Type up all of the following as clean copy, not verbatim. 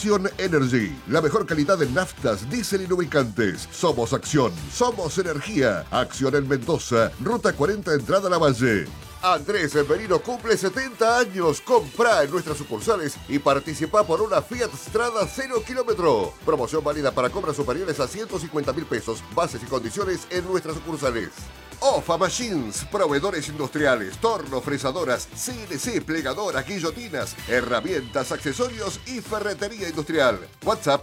Acción Energy, la mejor calidad en naftas, diésel y lubricantes. Somos Acción, somos energía. Acción en Mendoza, Ruta 40, entrada a La Valle. Andrés Merino cumple 70 años. Comprá en nuestras sucursales y participa por una Fiat Strada 0 kilómetro. Promoción válida para compras superiores a 150.000 pesos. Bases y condiciones en nuestras sucursales. OFA Machines, proveedores industriales, torno, fresadoras, CNC, plegadoras, guillotinas, herramientas, accesorios y ferretería industrial. WhatsApp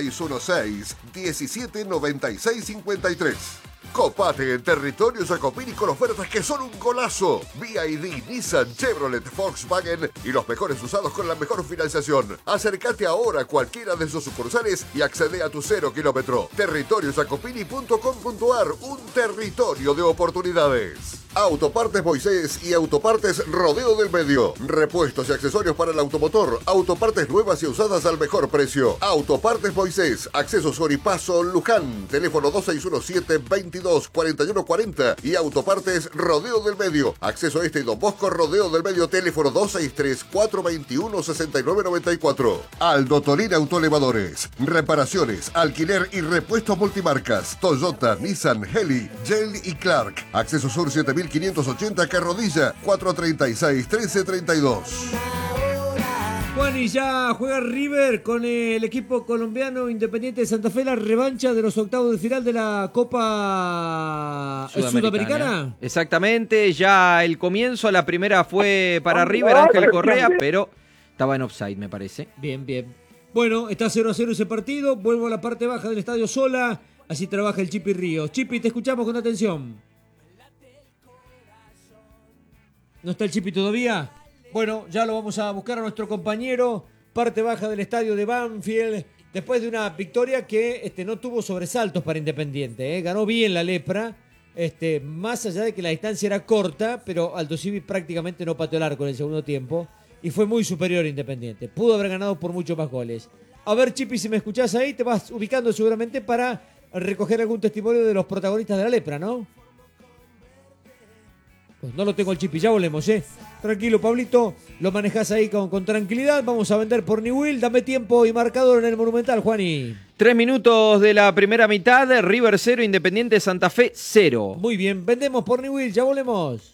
2616-179653. Copate en Territorio Jacopini con ofertas que son un golazo. BYD, Nissan, Chevrolet, Volkswagen y los mejores usados con la mejor financiación. Acércate ahora a cualquiera de sus sucursales y accede a tu 0 kilómetro. Territoriojacopini.com.ar, un territorio de oportunidades. Autopartes Moisés y Autopartes Rodeo del Medio. Repuestos y accesorios para el automotor. Autopartes nuevas y usadas al mejor precio. Autopartes Moisés, Acceso Soripaso, Luján. Teléfono 2617-224140 y Autopartes Rodeo del Medio. Acceso Este y Don Bosco, Rodeo del Medio. Teléfono 263-421-6994. Aldo Tolín Autoelevadores. Reparaciones, alquiler y repuestos multimarcas. Toyota, Nissan, Heli, Gel y Clark. Acceso Sur 7580 Carrodilla 436-1332. Juan, y ya juega River con el equipo colombiano Independiente de Santa Fe, la revancha de los octavos de final de la Copa Sudamericana. Exactamente, ya el comienzo, la primera fue para River, Ángel Correa, pero estaba en offside, me parece. Bien, bien. Bueno, está 0-0 ese partido, vuelvo a la parte baja del Estadio Sola, así trabaja el Chipi Ríos. Chipi, te escuchamos con atención. ¿No está el Chipi todavía? Bueno, ya lo vamos a buscar a nuestro compañero, parte baja del estadio de Banfield, después de una victoria que no tuvo sobresaltos para Independiente. Ganó bien la Lepra, más allá de que la distancia era corta, pero Aldo Civi prácticamente no pateó el arco en el segundo tiempo y fue muy superior a Independiente. Pudo haber ganado por muchos más goles. A ver, Chipi, si me escuchás ahí, te vas ubicando seguramente para recoger algún testimonio de los protagonistas de la Lepra, ¿no? Pues no lo tengo el Chipi, ya volvemos, Tranquilo, Pablito, lo manejás ahí con tranquilidad. Vamos a vender por New Will. Dame tiempo y marcador en el Monumental, Juani. 3 minutos de la primera mitad, River 0, Independiente Santa Fe 0. Muy bien, vendemos por New Will, ya volvemos.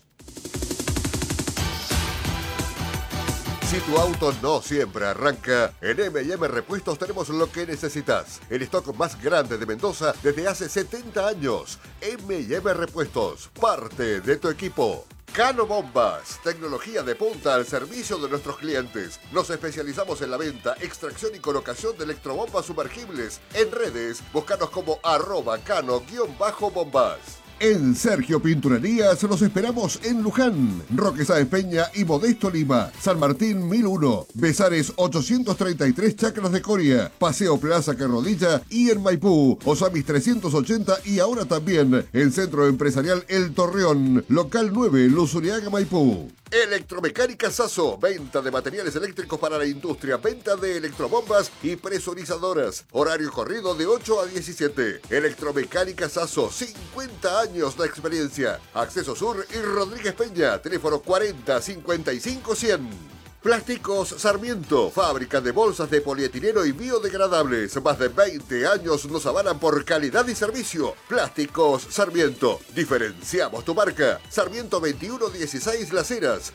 Si tu auto no siempre arranca, en M&M Repuestos tenemos lo que necesitas. El stock más grande de Mendoza desde hace 70 años. M&M Repuestos, parte de tu equipo. Cano Bombas, tecnología de punta al servicio de nuestros clientes. Nos especializamos en la venta, extracción y colocación de electrobombas sumergibles. En redes, búscanos como @cano_bombas. En Sergio Pinturerías los esperamos en Luján, Roque Sáenz Peña y Modesto Lima, San Martín 1001, Besares 833 Chacras de Coria, Paseo Plaza Carrodilla y en Maipú, Osamis 380 y ahora también el Centro Empresarial El Torreón, Local 9, Luzuriaga, Maipú. Electromecánica Sasso, venta de materiales eléctricos para la industria, venta de electrobombas y presurizadoras. Horario corrido de 8 a 17. Electromecánica Sasso, 50 años de experiencia. Acceso Sur y Rodríguez Peña, teléfono 40 55 100. Plásticos Sarmiento, fábrica de bolsas de polietileno y biodegradables. Más de 20 años nos avalan por calidad y servicio. Plásticos Sarmiento. Diferenciamos tu marca. Sarmiento 2116 Las Heras,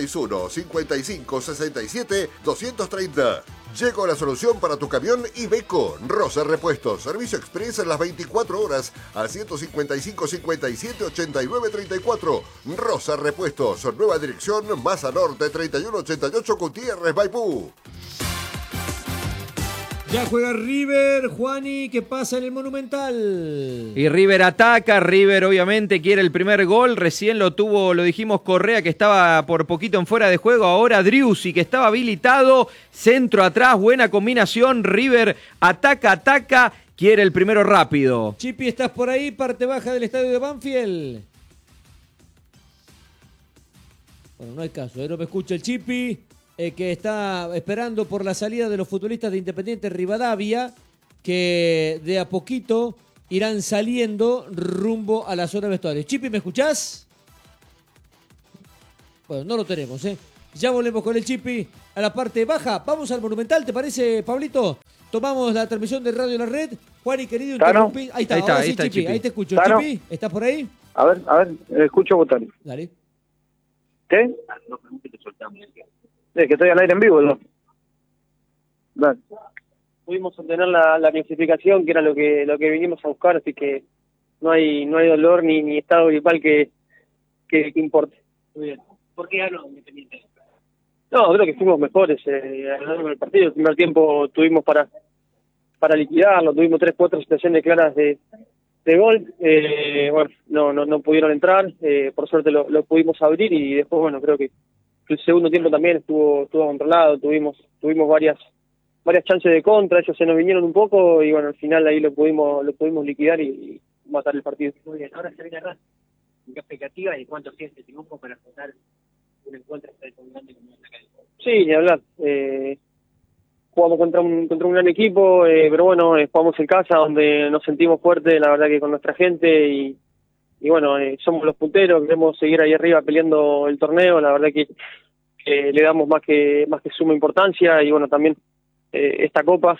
261-5567-230. Llegó la solución para tu camión Iveco. Rosa Repuestos. Servicio express en las 24 horas al 155 57 89 34. Rosa Repuestos. Nueva dirección, Maza Norte 3188 Gutiérrez, Maipú. Ya juega River, Juani, ¿qué pasa en el Monumental? Y River ataca, River obviamente quiere el primer gol, recién lo tuvo, lo dijimos, Correa, que estaba por poquito en fuera de juego, ahora Driussi, que estaba habilitado, centro atrás, buena combinación, River ataca, quiere el primero rápido. Chipi, ¿estás por ahí, parte baja del estadio de Banfield? Bueno, no hay caso, no me escucha el Chipi. Que está esperando por la salida de los futbolistas de Independiente Rivadavia, que de a poquito irán saliendo rumbo a la zona de vestuarios. Chipi, ¿me escuchás? Bueno, no lo tenemos, Ya volvemos con el Chipi. a la parte baja. Vamos al Monumental, ¿te parece, Pablito? Tomamos la transmisión de Radio La Red. Juan y querido, interrumpí. Ahí está, ahora sí, Chipi. Ahí te escucho. ¿Tano? Chipi, ¿estás por ahí? A ver, escucho votar. Dale. ¿Qué? Es que estoy al aire en vivo, ¿no? Dale. Pudimos obtener la clasificación, que era lo que vinimos a buscar, así que no hay dolor ni estado gripal que importe. Muy bien. ¿Por qué ganó Independiente? No, creo que fuimos mejores a lo largo del partido. El primer tiempo tuvimos para liquidarlo, tuvimos 3-4 situaciones claras de gol. Bueno, no pudieron entrar, por suerte lo pudimos abrir y después, bueno, creo que el segundo tiempo también estuvo controlado, tuvimos varias chances de contra, ellos se nos vinieron un poco y bueno, al final ahí lo pudimos liquidar y matar el partido. Muy bien, ahora se viene atrás. ¿Qué expectativa y cuánto siente triunfo para afrontar un encuentro grande como este acá? Sí, ni hablar. Jugamos contra un gran equipo, pero bueno, jugamos en casa donde nos sentimos fuertes, la verdad que con nuestra gente y bueno, somos los punteros, queremos seguir ahí arriba peleando el torneo, la verdad que le damos más que suma importancia y bueno, también esta copa,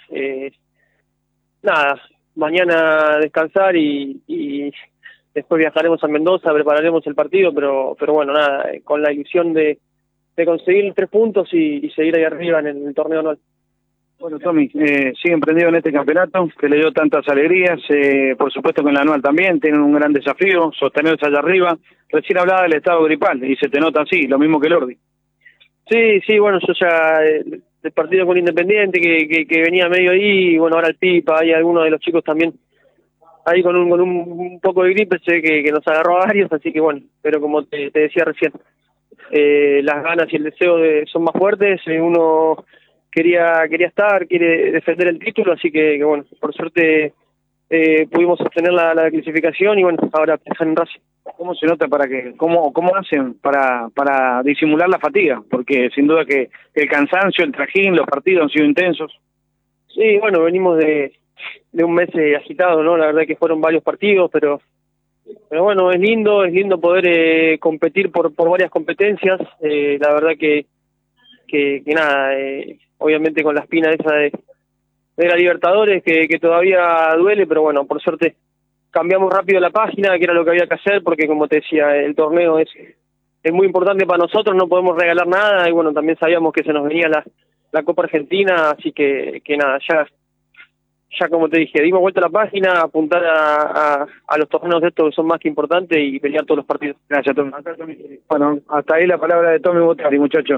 nada, mañana descansar y después viajaremos a Mendoza, prepararemos el partido, pero bueno, nada, con la ilusión de conseguir 3 puntos y seguir ahí arriba en el torneo anual. Bueno, Tommy, sigue emprendido en este campeonato, que le dio tantas alegrías, por supuesto que en la anual también, tienen un gran desafío, sostenerse allá arriba. Recién hablaba del estado gripal, y se te nota así, lo mismo que Lordi. Sí, bueno, yo ya el partido con Independiente, que venía medio ahí, y bueno, ahora el Pipa, hay algunos de los chicos también ahí con un poco de gripe, sé que nos agarró a varios, así que bueno, pero como te decía recién, las ganas y el deseo son más fuertes, uno quería estar, quiere defender el título, así que bueno, por suerte pudimos obtener la clasificación y bueno, ahora empezar en Racing. ¿Cómo se nota cómo hacen para disimular la fatiga? Porque sin duda que el cansancio, el trajín, los partidos han sido intensos. Sí, bueno, venimos de un mes agitado, ¿no? La verdad que fueron varios partidos, pero bueno, es lindo poder competir por varias competencias. La verdad que nada, obviamente con la espina esa de la Libertadores que todavía duele, pero bueno, por suerte cambiamos rápido la página, que era lo que había que hacer, porque como te decía, el torneo es muy importante para nosotros, no podemos regalar nada, y bueno, también sabíamos que se nos venía la Copa Argentina, así que nada, ya como te dije, dimos vuelta a la página, apuntar a los torneos de estos que son más que importantes y pelear todos los partidos. Gracias, Tommy. Bueno, hasta ahí la palabra de Tommy Botari, muchachos.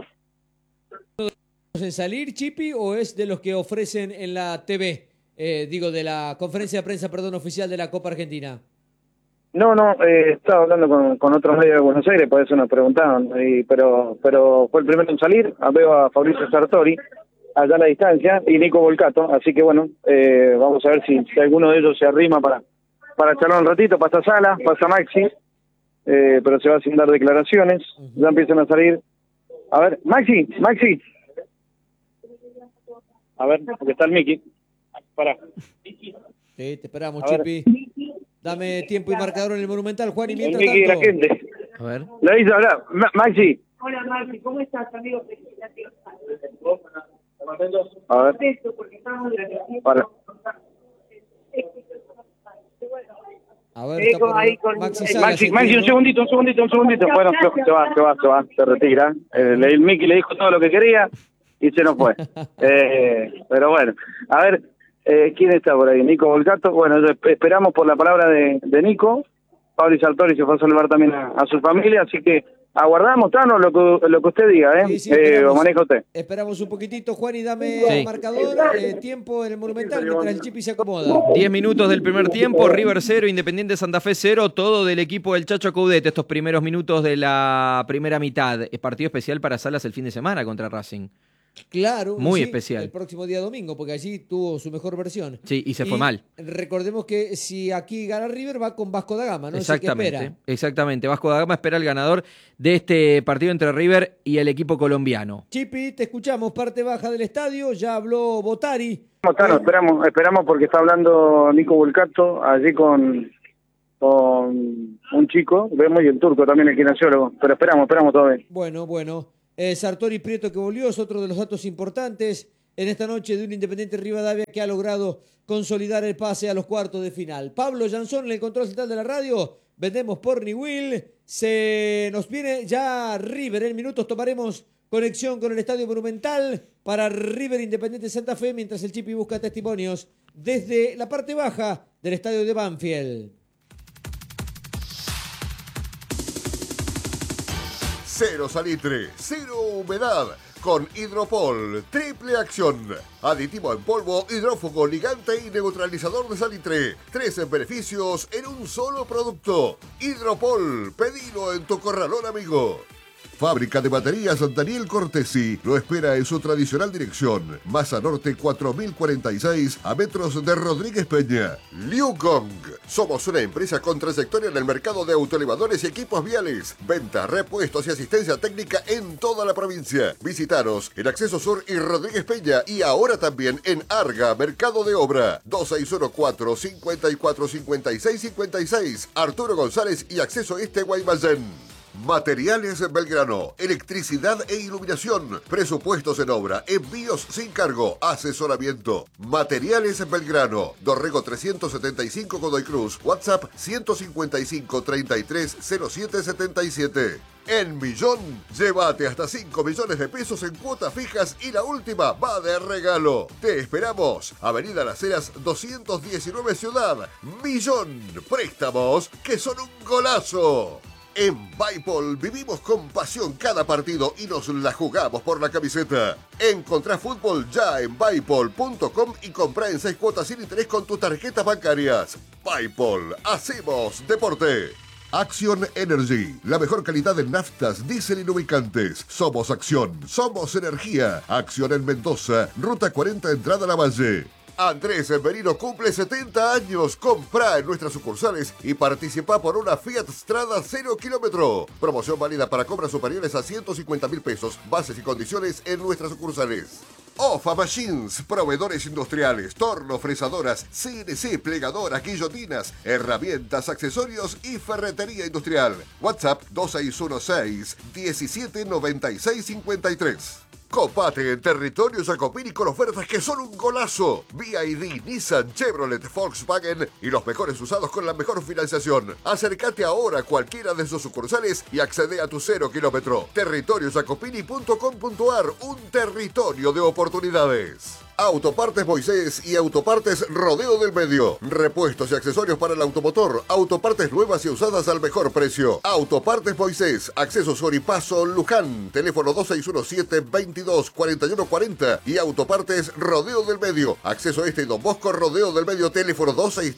¿En salir, Chipi, o es de los que ofrecen en la TV? De la conferencia de prensa, oficial de la Copa Argentina. No, estaba hablando con otros medios de Buenos Aires, por eso nos preguntaban, pero fue el primero en salir, veo a Fabricio Sartori, allá a la distancia, y Nico Volcato, así que bueno, vamos a ver si alguno de ellos se arrima para charlar un ratito, pasa Sala, pasa Maxi, pero se va sin dar declaraciones, ya empiezan a salir. A ver, Maxi, a ver, porque está el Miki. Pará. Sí, te esperamos, Chipi. Dame tiempo y marcador en el Monumental, Juan, y mientras el Miki tanto... de la gente. A ver. Le dice hablar. Maxi. Hola Maxi, ¿cómo estás, amigo? A ver. Para. A ver, está por... Maxi, un segundito. Bueno, se va, se retira. El Miki le dijo todo lo que quería y se nos fue. Pero bueno, a ver, ¿quién está por ahí? Nico Volcato. Bueno, esperamos por la palabra de Nico. Pablo Sartori se fue a saludar también a su familia, así que aguardamos, Tano, lo que usted diga, Sí, lo maneja usted. Esperamos un poquitito, Juan, y dame el marcador, tiempo en el Monumental mientras el Chipi se acomoda. 10 minutos del primer tiempo, River 0, Independiente Santa Fe 0, todo del equipo del Chacho Coudet, estos primeros minutos de la primera mitad. Es partido especial para Salas el fin de semana contra Racing. Claro. Muy sí, especial. El próximo día domingo, porque allí tuvo su mejor versión. Sí, y se fue mal. Recordemos que si aquí gana River va con Vasco da Gama, ¿no? Exactamente. Vasco da Gama espera el ganador de este partido entre River y el equipo colombiano. Chipi, te escuchamos, parte baja del estadio, ya habló Botari. Esperamos porque está hablando Nico Volcato allí con un chico, vemos, y el turco también, el kinesiólogo, pero esperamos todavía. Bueno. Sartori Prieto que volvió es otro de los datos importantes en esta noche de un Independiente Rivadavia que ha logrado consolidar el pase a los cuartos de final. Pablo Jansón en el control central de la radio. Vendemos por Niwil. Se nos viene ya River. En minutos tomaremos conexión con el Estadio Monumental para River Independiente Santa Fe, mientras el Chipi busca testimonios desde la parte baja del Estadio de Banfield. Cero salitre, cero humedad. Con Hidropol, triple acción. Aditivo en polvo, hidrófugo, ligante y neutralizador de salitre. 13 beneficios en un solo producto. Hidropol, pedilo en tu corralón amigo. Fábrica de baterías Daniel Cortesi lo espera en su tradicional dirección. Masa Norte 4046 a metros de Rodríguez Peña. Liu Gong. Somos una empresa con trayectoria en el mercado de autoelevadores y equipos viales. Venta, repuestos y asistencia técnica en toda la provincia. Visitaros en Acceso Sur y Rodríguez Peña y ahora también en Arga, Mercado de Obra. 2614-545656. Arturo González y Acceso Este Guaymallén. Materiales Belgrano, electricidad e iluminación, presupuestos en obra, envíos sin cargo, asesoramiento. Materiales Belgrano, Dorrego 375 Godoy Cruz, WhatsApp 155 33 07 77. En Millón, llévate hasta 5 millones de pesos en cuotas fijas y la última va de regalo. Te esperamos. Avenida Las Heras 219 Ciudad. Millón. Préstamos que son un golazo. En Bipol vivimos con pasión cada partido y nos la jugamos por la camiseta. Encontrá fútbol ya en Bipol.com y comprá en 6 cuotas sin interés con tus tarjetas bancarias. Bipol, hacemos deporte. Action Energy, la mejor calidad en naftas, diésel y lubricantes. Somos Acción, somos energía. Acción en Mendoza, Ruta 40, entrada a la Valle. Andrés Merino cumple 70 años. Comprá en nuestras sucursales y participa por una Fiat Strada 0 kilómetro. Promoción válida para compras superiores a 150.000 pesos. Bases y condiciones en nuestras sucursales. OFA Machines, proveedores industriales, torno, fresadoras, CNC, plegadoras, guillotinas, herramientas, accesorios y ferretería industrial. WhatsApp 2616-179653. Copate en territorio Jacopini con ofertas que son un golazo. BYD, Nissan, Chevrolet, Volkswagen y los mejores usados con la mejor financiación. Acércate ahora a cualquiera de sus sucursales y accede a tu 0 kilómetro. Territoriojacopini.com.ar, un territorio de oportunidades. Autopartes Moisés y Autopartes Rodeo del Medio. Repuestos y accesorios para el automotor. Autopartes nuevas y usadas al mejor precio. Autopartes Moisés. Acceso Sur y Paso Luján. Teléfono 2617-224140. Y Autopartes Rodeo del Medio. Acceso Este y Don Bosco Rodeo del Medio. Teléfono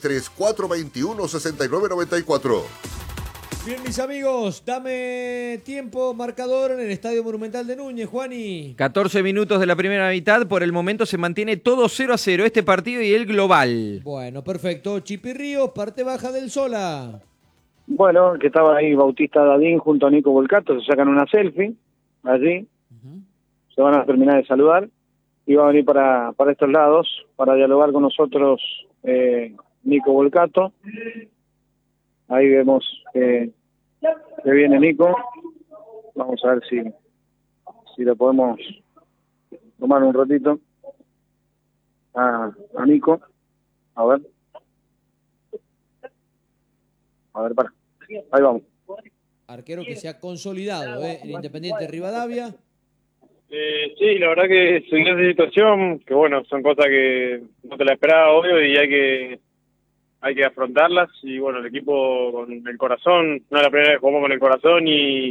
263-421-6994. Bien, mis amigos, dame tiempo, marcador en el Estadio Monumental de Núñez, Juani. 14 minutos de la primera mitad, por el momento se mantiene todo 0-0, este partido y el global. Bueno, perfecto. Chipi Ríos, parte baja del Sola. Bueno, que estaba ahí Bautista Dadín junto a Nico Volcato, se sacan una selfie allí, se van a terminar de saludar y va a venir para estos lados para dialogar con nosotros Nico Volcato. Ahí vemos que viene Nico. Vamos a ver si lo podemos tomar un ratito a Nico. A ver, para. Ahí vamos. Arquero que se ha consolidado, el Independiente Rivadavia. Sí, la verdad que se dio esa situación, que bueno, son cosas que no te la esperaba, obvio, y hay que afrontarlas. Y bueno, el equipo con el corazón, no es la primera vez que jugamos con el corazón y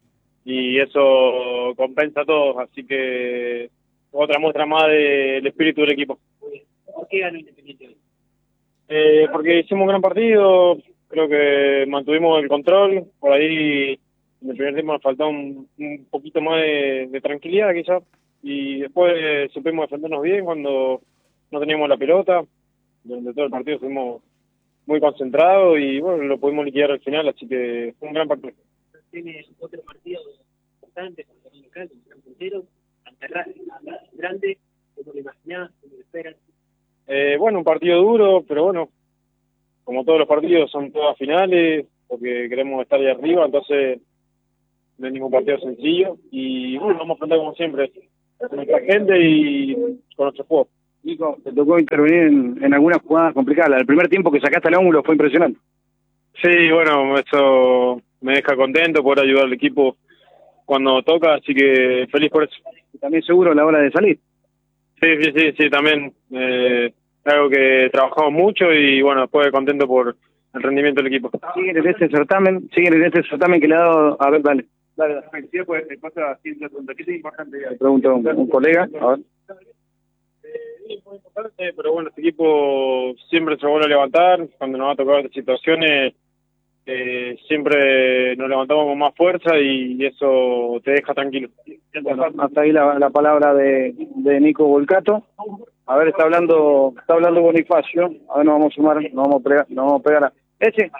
eso compensa a todos, así que otra muestra más del espíritu del equipo. ¿Por qué ganó Independiente hoy? Porque hicimos un gran partido, creo que mantuvimos el control, por ahí en el primer tiempo nos faltó un poquito más de tranquilidad quizás, y después supimos defendernos bien cuando no teníamos la pelota. Durante todo el partido estuvimos muy concentrados y bueno, lo pudimos liquidar al final, así que fue un gran partido. Tiene otro partido importante con el local, un gran puntero, ante grande, como lo imaginás, como lo esperan. Bueno, un partido duro, pero bueno, como todos los partidos son todas finales, porque queremos estar ahí arriba, entonces es ningún partido sencillo y bueno, vamos a enfrentar como siempre con nuestra gente y con nuestro juego. Nico, te tocó intervenir en algunas jugadas complicadas. El primer tiempo que sacaste al ángulo fue impresionante. Sí, bueno, eso me deja contento poder ayudar al equipo cuando toca, así que feliz por eso. Y también seguro a la hora de salir. Sí, también algo que trabajamos mucho y bueno, después contento por el rendimiento del equipo. Siguen en este certamen que le ha dado, a ver, dale. Sí, pues pasa siempre la pregunta, ¿qué es importante? Le pregunto a un colega, a ver. Sí, muy importante, pero bueno, este equipo siempre se vuelve a levantar, cuando nos va a tocar estas situaciones siempre nos levantamos con más fuerza y eso te deja tranquilo. Bueno, hasta ahí la palabra de Nico Volcato. A ver, está hablando Bonifacio. A ver, nos vamos a sumar, nos vamos a pegar a... ¿Ese?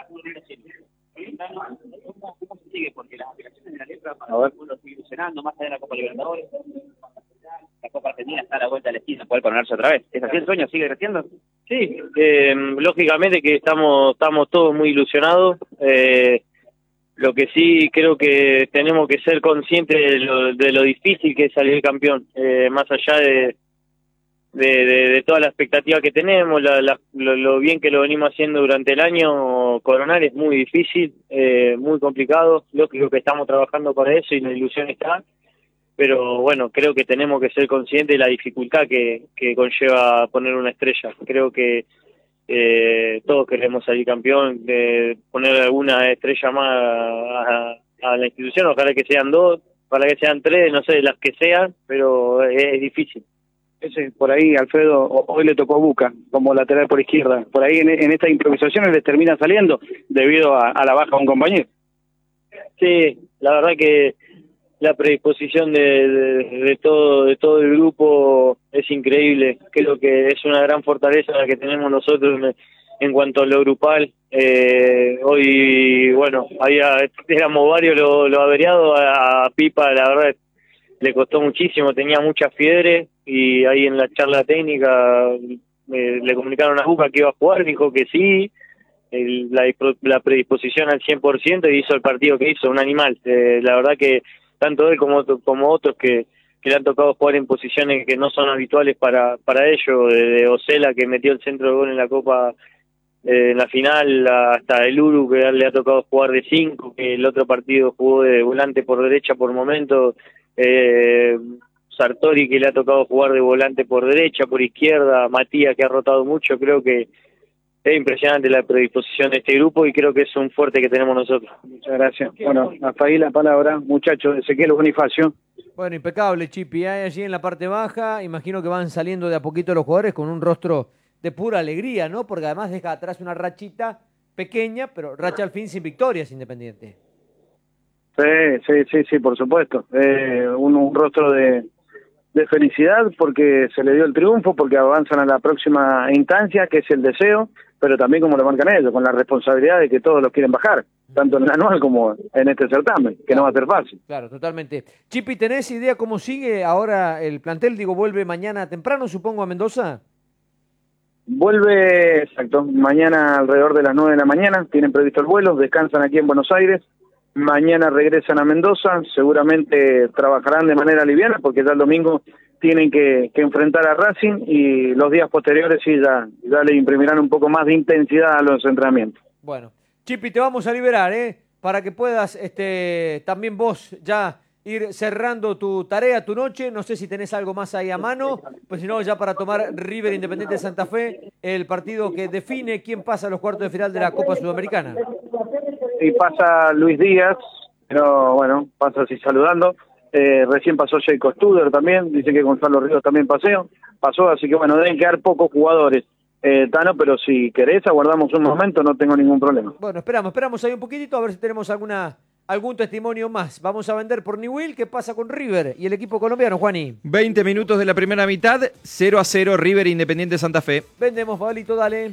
¿Cómo se sigue? Porque las aplicaciones de la letra para uno sigue ilusionando, más allá de la Copa Libertadores. La Copa Argentina está a la vuelta de la esquina, poder ponerse otra vez. ¿Es así el sueño? ¿Sigue creciendo? Sí, lógicamente que estamos todos muy ilusionados. Lo que sí creo que tenemos que ser conscientes de lo difícil que es salir campeón, más allá de toda la expectativa que tenemos, lo bien que lo venimos haciendo durante el año. Coronar es muy difícil, muy complicado. Lógico que estamos trabajando para eso y la ilusión está. Pero bueno, creo que tenemos que ser conscientes de la dificultad que conlleva poner una estrella. Creo que todos queremos salir campeón, poner alguna estrella más a la institución, ojalá que sean 2, ojalá que sean 3, no sé, las que sean, pero es difícil. Ese, por ahí, Alfredo, hoy le tocó Buca como lateral por izquierda. Por ahí en estas improvisaciones les termina saliendo debido a la baja de un compañero. Sí, la verdad que la predisposición de todo el grupo es increíble. Creo que es una gran fortaleza la que tenemos nosotros en cuanto a lo grupal. Hoy, bueno, éramos varios los averiados. A Pipa, la verdad, le costó muchísimo, tenía mucha fiebre y ahí en la charla técnica le comunicaron a Buca que iba a jugar, dijo que sí. La predisposición al 100% y hizo el partido que hizo, un animal. La verdad que tanto él como otros que le han tocado jugar en posiciones que no son habituales para ellos, de Osela que metió el centro de gol en la Copa en la final, hasta el Uru que le ha tocado jugar de 5, que el otro partido jugó de volante por derecha por momentos, Sartori que le ha tocado jugar de volante por derecha, por izquierda, Matías que ha rotado mucho. Creo que es impresionante la predisposición de este grupo y creo que es un fuerte que tenemos nosotros. Muchas gracias. Bueno, hasta ahí la palabra, muchachos, de Ezequiel Bonifacio. Bueno, impecable, Chipi. Allí en la parte baja, imagino que van saliendo de a poquito los jugadores con un rostro de pura alegría, ¿no? Porque además deja atrás una rachita pequeña, pero racha al fin sin victorias, Independiente. Sí, por supuesto. Un rostro de felicidad porque se le dio el triunfo, porque avanzan a la próxima instancia, que es el deseo, pero también como lo marcan ellos, con la responsabilidad de que todos los quieren bajar, tanto en el anual como en este certamen, que no va a ser fácil. Claro, totalmente. Chipi, ¿tenés idea cómo sigue ahora el plantel? Digo, vuelve mañana temprano, supongo, a Mendoza. Vuelve, exacto, mañana alrededor de las 9 de la mañana, tienen previsto el vuelo, descansan aquí en Buenos Aires, mañana regresan a Mendoza, seguramente trabajarán de manera liviana porque ya el domingo tienen que enfrentar a Racing y los días posteriores sí ya le imprimirán un poco más de intensidad a los entrenamientos. Bueno, Chipi, te vamos a liberar, para que puedas también vos ya ir cerrando tu tarea, tu noche. No sé si tenés algo más ahí a mano, pues si no, ya para tomar River Independiente de Santa Fe, el partido que define quién pasa a los cuartos de final de la Copa Sudamericana. Y pasa Luis Díaz, pero bueno, pasa así saludando. Recién pasó Jacob Studer también, dice que Gonzalo Ríos también pasó, así que bueno, deben quedar pocos jugadores, Tano, pero si querés aguardamos un momento, no tengo ningún problema. Bueno, esperamos ahí un poquitito a ver si tenemos algún testimonio más. Vamos a vender por Newell. ¿Qué pasa con River y el equipo colombiano, Juani? 20 minutos de la primera mitad, 0-0 River Independiente Santa Fe. Vendemos, Pablito, dale.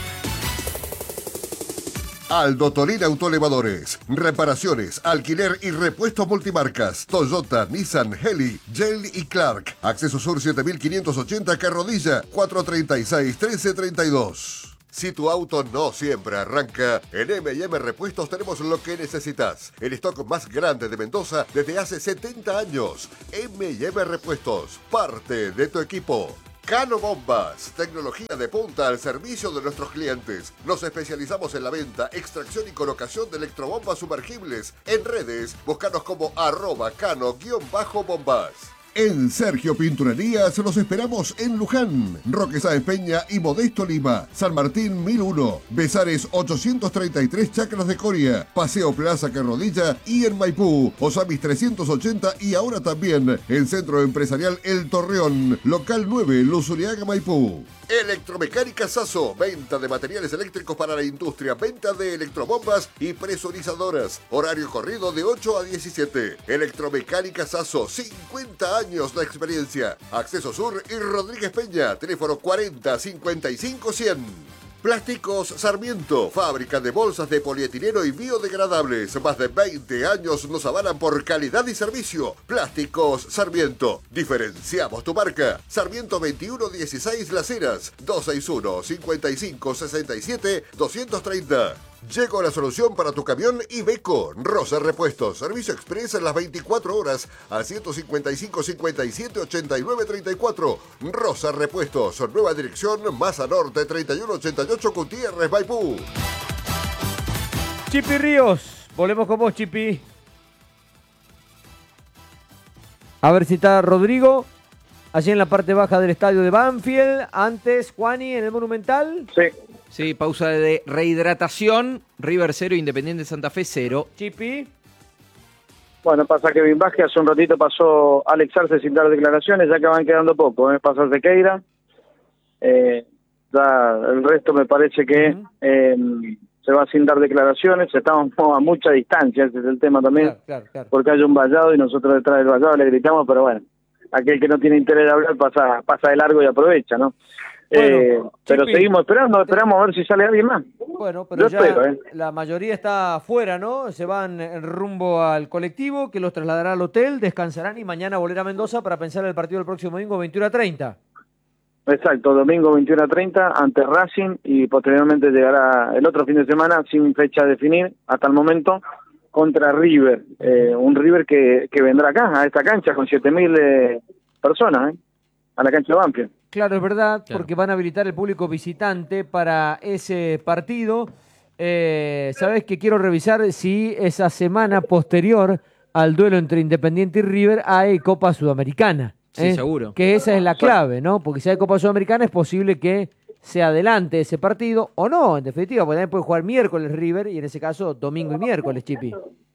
Aldo Toril Autoelevadores. Reparaciones, alquiler y repuestos multimarcas. Toyota, Nissan, Heli, Gel y Clark. Acceso Sur 7580 Carrodilla 436-1332. Si tu auto no siempre arranca, en M&M Repuestos tenemos lo que necesitas. El stock más grande de Mendoza desde hace 70 años. M&M Repuestos, parte de tu equipo. Cano Bombas, tecnología de punta al servicio de nuestros clientes. Nos especializamos en la venta, extracción y colocación de electrobombas sumergibles. En redes, búscanos como @cano_bombas. En Sergio Pinturerías los esperamos en Luján, Roque Sáenz Peña y Modesto Lima, San Martín 1001, Besares 833 Chacras de Coria, Paseo Plaza Carrodilla y en Maipú, Osamis 380 y ahora también en Centro Empresarial El Torreón, Local 9, Luzuriaga, Maipú. Electromecánica Sasso, venta de materiales eléctricos para la industria, venta de electrobombas y presurizadoras. Horario corrido de 8 a 17. Electromecánica Sasso, 50 años de experiencia. Acceso Sur y Rodríguez Peña, teléfono 40 55 100. Plásticos Sarmiento, fábrica de bolsas de polietileno y biodegradables. Más de 20 años nos avalan por calidad y servicio. Plásticos Sarmiento. Diferenciamos tu marca. Sarmiento 2116 Las Heras, 261-5567-230. Llegó la solución para tu camión Iveco. Rosa Repuestos. Servicio express en las 24 horas al 155 57 89 34. Rosa Repuestos. Nueva dirección, Maza Norte 3188 Gutiérrez, Maipú. Chipi Ríos, volvemos con vos, Chipi. A ver si está Rodrigo. Allí en la parte baja del estadio de Banfield. Antes, Juani, en el Monumental. Sí. Sí, pausa de rehidratación. River 0, Independiente Santa Fe 0. Chipi. Bueno, pasa Kevin Vázquez, hace un ratito pasó Alex Arce sin dar declaraciones, ya que van quedando poco, pasa Sequeira. Ya el resto me parece que se va sin dar declaraciones, estamos a mucha distancia, ese es el tema también, Claro. porque hay un vallado y nosotros detrás del vallado le gritamos, pero bueno, aquel que no tiene interés de hablar pasa de largo y aprovecha, ¿no? Bueno, pero Chipi, seguimos esperamos a ver si sale alguien más. Bueno, pero Yo ya espero, la mayoría está afuera, ¿no? Se van en rumbo al colectivo que los trasladará al hotel, descansarán y mañana volverá a Mendoza para pensar el partido del próximo domingo 21:30. Exacto, domingo 21:30 ante Racing y posteriormente llegará el otro fin de semana sin fecha a definir hasta el momento contra River, un River que vendrá acá, a esta cancha con 7.000 personas, a la cancha de Banfield. Claro, es verdad, porque van a habilitar el público visitante para ese partido. Sabes que quiero revisar si esa semana posterior al duelo entre Independiente y River hay Copa Sudamericana. Sí, seguro. Que esa es la clave, ¿no? Porque si hay Copa Sudamericana es posible que se adelante ese partido o no, en definitiva, porque también puede jugar miércoles River y en ese caso domingo y miércoles, Chipi.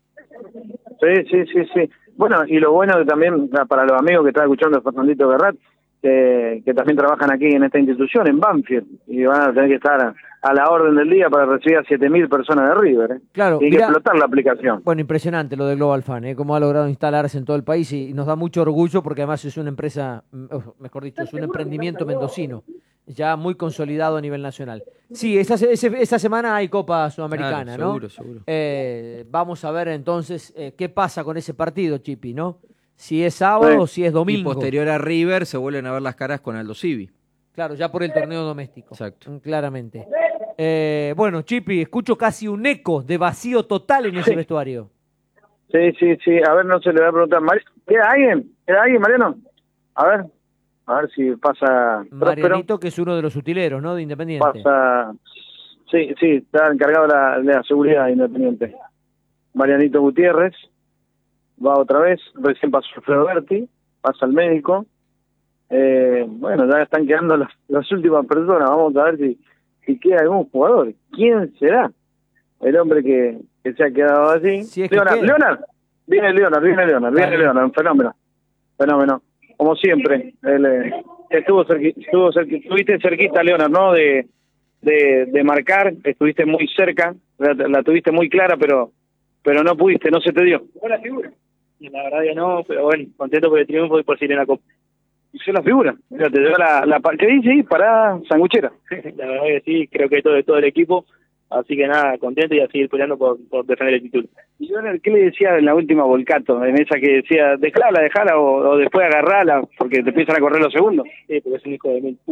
Sí. Bueno, y lo bueno que también para los amigos que están escuchando a Fernandito Garrat, que también trabajan aquí en esta institución, en Banfield, y van a tener que estar a la orden del día para recibir a 7.000 personas de River. Claro, Tiene que explotar la aplicación. Bueno, impresionante lo de Global Fan, cómo ha logrado instalarse en todo el país y nos da mucho orgullo porque además es una empresa, mejor dicho, es un emprendimiento mendocino, ya muy consolidado a nivel nacional. Sí, esa semana hay Copa Sudamericana, claro, ¿no? Seguro. Vamos a ver entonces qué pasa con ese partido, Chipi, ¿no? Si es sábado o si es domingo. Y posterior a River se vuelven a ver las caras con Aldo Civi. Claro, ya por el torneo doméstico. Exacto. Claramente. Bueno, Chipi, escucho casi un eco de vacío total en ese vestuario. Sí. A ver, no se le va a preguntar. ¿Queda alguien, Mariano? A ver si pasa. Marianito, que es uno de los utileros, ¿no? De Independiente. Pasa. Sí, está encargado de la seguridad de Independiente. Marianito Gutiérrez. Va otra vez, recién pasó Alfredo Berti, pasa el médico. Bueno, ya están quedando las últimas personas. Vamos a ver si queda algún jugador. ¿Quién será el hombre que se ha quedado así? Si es que Leonard. Viene Leonard, un fenómeno. Como siempre, él estuviste cerquita, Leonard, ¿no? De marcar, estuviste muy cerca, la tuviste muy clara, pero no pudiste, no se te dio. Buena figura. La verdad que no, pero bueno, contento por el triunfo y por seguir en la Copa. Hizo la figura, te dio ¿qué dice ahí? Parada sanguchera. La verdad que sí, creo que todo el equipo, así que nada, contento y a seguir peleando por defender el título. ¿Y Leonard qué le decía en la última Volcato? En esa que decía, dejala o después agarrala, porque te empiezan a correr los segundos. Sí, porque es un hijo de mil puta.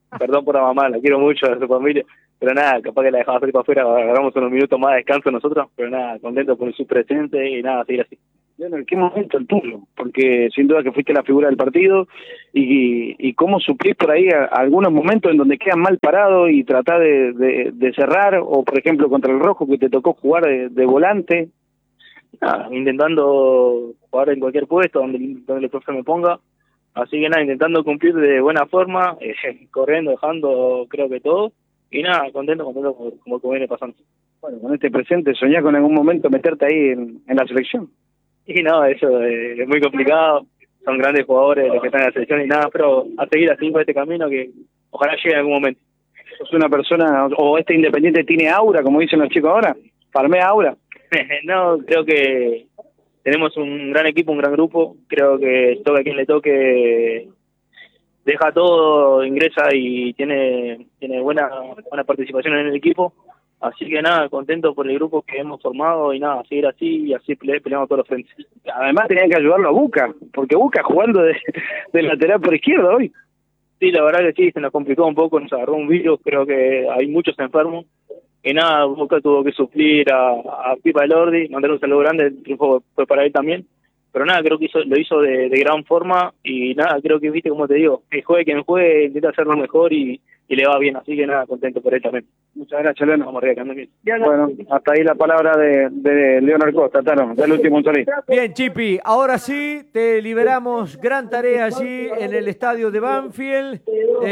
Perdón por la mamá, la quiero mucho, a su familia. Pero nada, capaz que la dejaba salir para afuera, agarramos unos minutos más de descanso nosotros. Pero nada, contento por su presente y nada, seguir así. Bueno, ¿en qué momento el tuyo? Porque sin duda que fuiste la figura del partido y cómo suplís por ahí algunos momentos en donde quedas mal parado y tratás de cerrar, o por ejemplo contra el Rojo que te tocó jugar de volante. Nada, intentando jugar en cualquier puesto donde el profe me ponga. Así que nada, intentando cumplir de buena forma, corriendo, dejando creo que todo. Y nada, contento como viene pasando. Bueno, con este presente, ¿soñás con algún momento meterte ahí en la selección? Y no, eso es muy complicado. Son grandes jugadores los que están en la selección y nada, pero a seguir así por este camino que ojalá llegue en algún momento. ¿Sos una persona, o este Independiente tiene aura, como dicen los chicos ahora? ¿Farmea aura? No, creo que tenemos un gran equipo, un gran grupo. Creo que toque a quien le toque, deja todo, ingresa y tiene buena participación en el equipo. Así que nada, contento por el grupo que hemos formado y nada, seguir así y así peleamos todos los frentes. Además tenían que ayudarlo a Buca, porque Buca jugando de lateral por izquierda hoy. Sí, la verdad que sí, se nos complicó un poco, nos agarró un virus, creo que hay muchos enfermos. Y nada, Boca tuvo que suplir a Pipa Elordi, mandar un saludo grande, el triunfo fue para él también. Pero nada, creo que lo hizo de gran forma y nada, creo que, viste, como te digo, que juegue quien juegue, intenta hacerlo mejor y le va bien. Así que nada, contento por él también. Muchas gracias, Leonardo. Vamos arriba, que ande bien. Bueno, hasta ahí la palabra de Leonardo Costa, Tano, del último Solís. Bien, Chipi, ahora sí te liberamos. Gran tarea allí en el estadio de Banfield.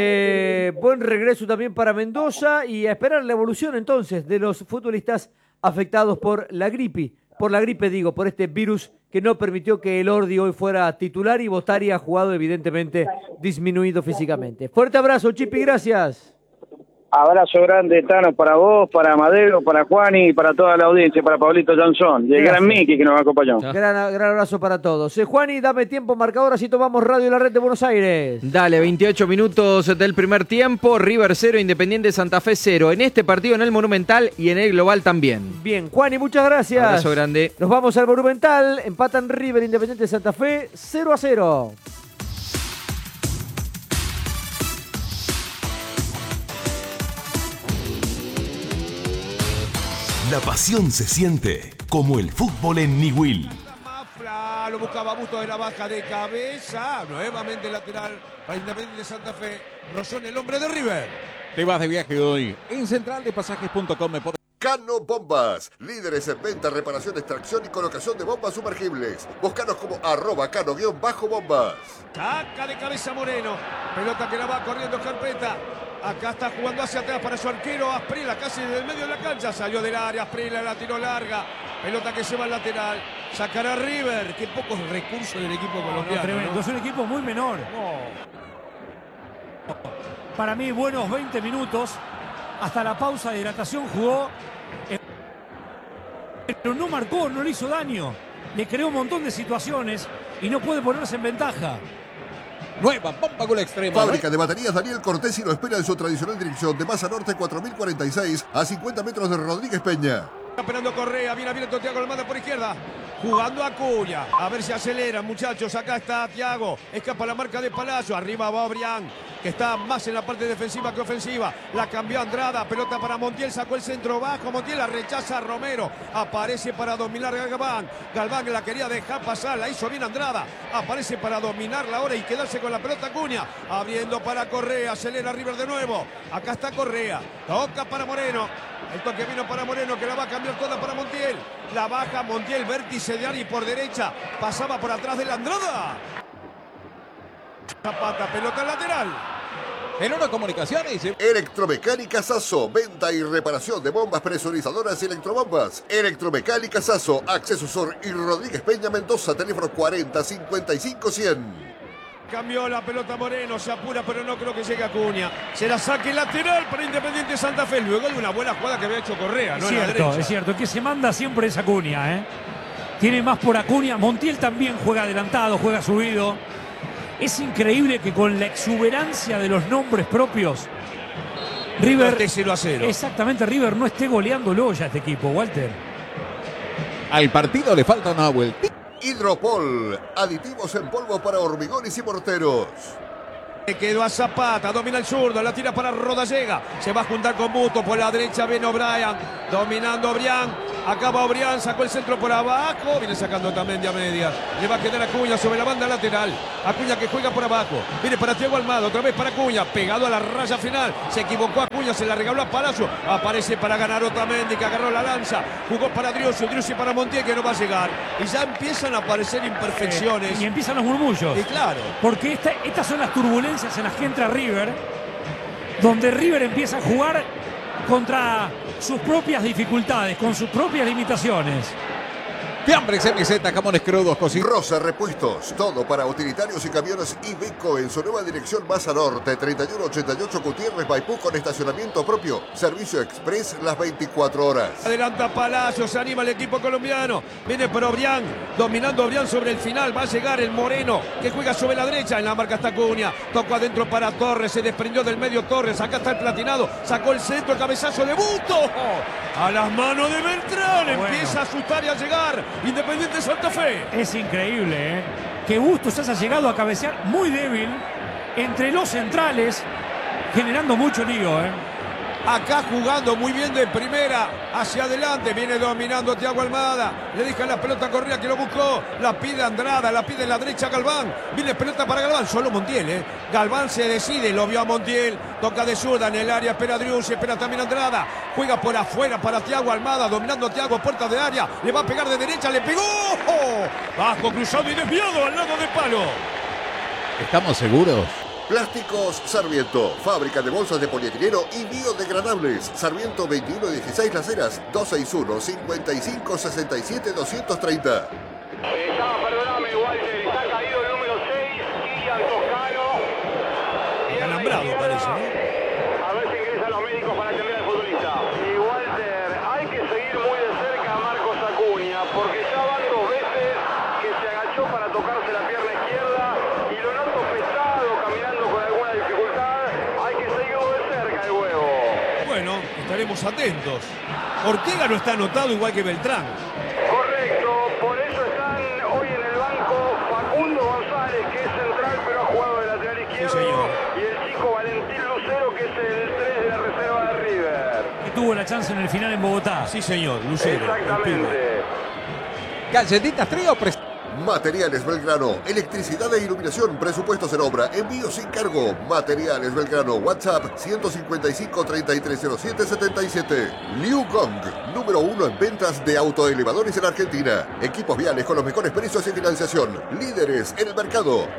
Buen regreso también para Mendoza y a esperar la evolución entonces de los futbolistas afectados por la gripe. Por este virus que no permitió que Elordi hoy fuera titular y Botari ha jugado evidentemente disminuido físicamente. Fuerte abrazo, Chipi, gracias. Abrazo grande, Tano, para vos, para Madero, para Juani y para toda la audiencia, para Pablito Jansson y el gran Miki que nos acompañó. Gran abrazo para todos. Juani, dame tiempo, marcador, así tomamos radio en la red de Buenos Aires. Dale, 28 minutos del primer tiempo, River 0, Independiente Santa Fe 0. En este partido en el Monumental y en el Global también. Bien, Juani, muchas gracias. Abrazo grande. Nos vamos al Monumental, empatan River, Independiente Santa Fe 0-0. La pasión se siente como el fútbol en Niwil. Mafla lo buscaba Busto de la baja de cabeza. Nuevamente lateral para Independiente Santa Fe. Rosón, el hombre de River. Te vas de viaje hoy. En centraldepasajes.com me podés... Cano Bombas, líderes en venta, reparación, extracción y colocación de bombas sumergibles. Búscanos como @cano_bombas. Saca de cabeza Moreno. Pelota que la va corriendo Carpeta. Acá está jugando hacia atrás para su arquero Asprila, casi desde el medio de la cancha. Salió del área, Asprila la tiró larga. Pelota que se va al lateral. Sacará River. Qué pocos recursos del equipo colombiano. Tremendo, ¿no? es un equipo muy menor. Para mí, buenos 20 minutos. Hasta la pausa de hidratación jugó. Pero no marcó, no le hizo daño. Le creó un montón de situaciones y no puede ponerse en ventaja. Nueva bomba gol extrema. Fábrica de baterías Daniel Cortés y lo espera en su tradicional dirección de Maza Norte 4046 a 50 metros de Rodríguez Peña. Está esperando Correa, viene abierto Thiago, lo manda por izquierda. Jugando a Acuña, a ver si aceleran, muchachos. Acá está Thiago, escapa la marca de Palacio. Arriba va Brián, que está más en la parte defensiva que ofensiva. La cambió Andrada, pelota para Montiel, sacó el centro bajo. Montiel la rechaza a Romero, aparece para dominar Galván. Galván la quería dejar pasar, la hizo bien Andrada. Aparece para dominarla ahora y quedarse con la pelota Acuña. Abriendo para Correa, acelera River de nuevo. Acá está Correa, toca para Moreno. El toque vino para Moreno, que la va a cambiar toda para Montiel. La baja Montiel, vértice de Ari por derecha. Pasaba por atrás de la Andrada. Zapata, pelota lateral. En una comunicación dice... Electromecánica Sasso, venta y reparación de bombas presurizadoras y electrobombas. Electromecánica Sasso, Acceso Sur y Rodríguez Peña Mendoza, teléfono 40 55 100. Cambió la pelota Moreno, se apura, pero no creo que llegue a Acuña. Se la saque lateral para Independiente Santa Fe. Luego de una buena jugada que había hecho Correa, ¿no? Es cierto, el que se manda siempre es Acuña, ¿eh? Tiene más por Acuña. Montiel también juega adelantado, juega subido. Es increíble que con la exuberancia de los nombres propios, River... 0-0. Exactamente, River no esté goleándolo ya este equipo, Walter. Al partido le falta una vuelta. Hidropol, aditivos en polvo para hormigones y morteros. Quedó a Zapata, domina el zurdo, la tira para Rodallega, se va a juntar con Busto, por la derecha viene O'Brien, dominando Obrián, acaba Obrián, sacó el centro por abajo, viene sacando también de a media, le va a quedar Acuña sobre la banda lateral, Acuña que juega por abajo, viene para Thiago Almada, otra vez para Acuña, pegado a la raya final, se equivocó Acuña, se la regaló a Palacio, aparece para ganar Otamendi, que agarró la lanza, jugó para Driussi para Montiel, que no va a llegar, y ya empiezan a aparecer imperfecciones. Y empiezan los murmullos. Y claro. Porque estas son las turbulencias en las que entra River, donde River empieza a jugar contra sus propias dificultades, con sus propias limitaciones. Fiambres, MZ, jamones crudos, cocidos. Rosa Repuestos, todo para utilitarios y camiones Iveco en su nueva dirección Maza Norte, 3188 Gutiérrez Maipú con estacionamiento propio, servicio express las 24 horas. Adelanta Palacio, se anima el equipo colombiano, viene por Obrián, dominando Obrián sobre el final, va a llegar el Moreno, que juega sobre la derecha, en la marca está Acuña, tocó adentro para Torres, se desprendió del medio Torres, acá está el platinado, sacó el centro, el cabezazo de Busto, a las manos de Beltrán, empieza a asustar y a llegar Independiente Santa Fe. Es increíble, que Bustos haya llegado a cabecear muy débil entre los centrales, generando mucho lío. Acá jugando muy bien de primera hacia adelante, viene dominando Thiago Almada, le deja la pelota a Correa que lo buscó, la pide Andrada, la pide en la derecha Galván, viene pelota para Galván, solo Montiel, Galván se decide, lo vio a Montiel, toca de zurda en el área, espera Driussi, espera también Andrada, juega por afuera para Thiago Almada, dominando a Thiago, puerta de área, le va a pegar de derecha, le pegó, bajo, cruzado y desviado al lado de palo. ¿Estamos seguros? Plásticos Sarmiento, fábrica de bolsas de polietileno y biodegradables. Sarmiento 2116 Las Heras, 261-5567-230. Perdóname, Walter, está caído el número 6, Kylian Toscano. Alambrado parece, A ver si ingresan los médicos para atender al futbolista. Y Walter, hay que seguir muy de cerca a Marcos Acuña, porque ya van 2 veces que se agachó para tocarse la pierna izquierda y lo noto pesado, caminando con alguna dificultad. Hay que seguirlo de cerca el huevo. Bueno, estaremos atentos. Ortega no está anotado igual que Beltrán. Correcto, por eso están hoy en el banco Facundo González, que es central pero ha jugado de lateral izquierdo, Sí, señor. y el chico Valentín Lucero, que es el 3 de la reserva de River. Que tuvo la chance en el final en Bogotá. Sí, señor, Lucero. Exactamente. Galletitas Trío. Materiales Belgrano, electricidad e iluminación, presupuestos en obra, envío sin cargo. Materiales Belgrano, WhatsApp 155-3307-77. Liu Gong, número 1 en ventas de autoelevadores en Argentina. Equipos viales con los mejores precios y financiación. Líderes en el mercado.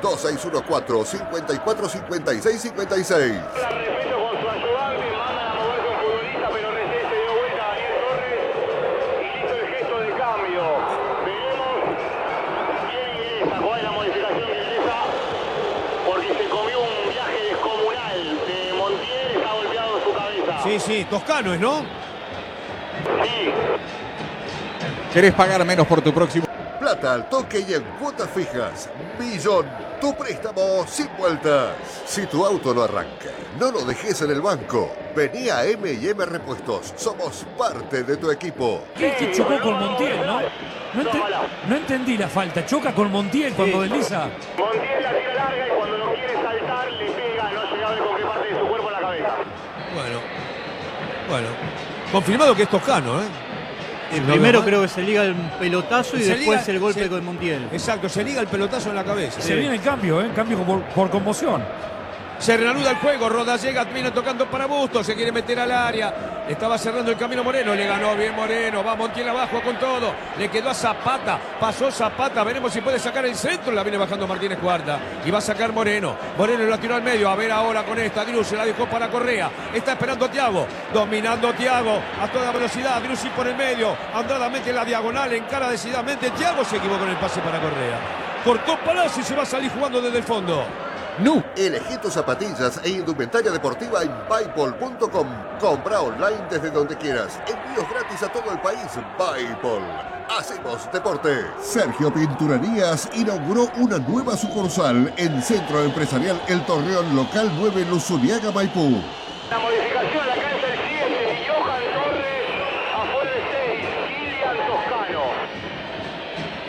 2614-545656. La respeto con su ayudante, mandan a moverse un futbolista, pero recién se dio vuelta Daniel Torres y hizo el gesto de cambio. Veremos quién ingresa, cuál es la modificación que ingresa, porque se comió un viaje descomunal. Montiel está golpeado en su cabeza. Sí, Toscano es, ¿no? Sí. ¿Querés pagar menos por tu próximo? Plata al toque y en cuotas fijas. Millón, tu préstamo sin vueltas. Si tu auto no arranca, no lo dejes en el banco. Vení a M&M Repuestos. Somos parte de tu equipo. Que chocó con Montiel, ¿no? No entendí la falta. Choca con Montiel cuando desliza. Montiel la tira larga y cuando lo quiere saltar le pega, no llegaba con qué parte de su cuerpo en la cabeza. Bueno. Confirmado que es Toscano, El primero creo que se liga el pelotazo y después el golpe con Montiel. Exacto, se liga el pelotazo en la cabeza. Se viene el cambio, cambio por conmoción. Se reanuda el juego, Rodallega viene tocando para Bustos, se quiere meter al área, estaba cerrando el camino Moreno, le ganó bien Moreno, va Montiel abajo con todo, le quedó a Zapata, pasó Zapata, veremos si puede sacar el centro, la viene bajando Martínez Cuarta, y va a sacar Moreno la tiró al medio, a ver ahora con esta, Driussi la dejó para Correa, está esperando a Thiago, dominando Thiago a toda velocidad, Driussi por el medio, Andrada mete la diagonal, encara decididamente, Thiago se equivocó en el pase para Correa, cortó Palacio y se va a salir jugando desde el fondo. Nu, elegí tus zapatillas e indumentaria deportiva en Buypol.com. Compra online desde donde quieras. Envíos gratis a todo el país. Buypol. Hacemos deporte. Sergio Pinturerías inauguró una nueva sucursal en Centro Empresarial El Torreón Local 9 Luzuriaga, Maipú. La modificación, la cancha el 7, Johan Torres, afuera el 6, Kylian Toscano.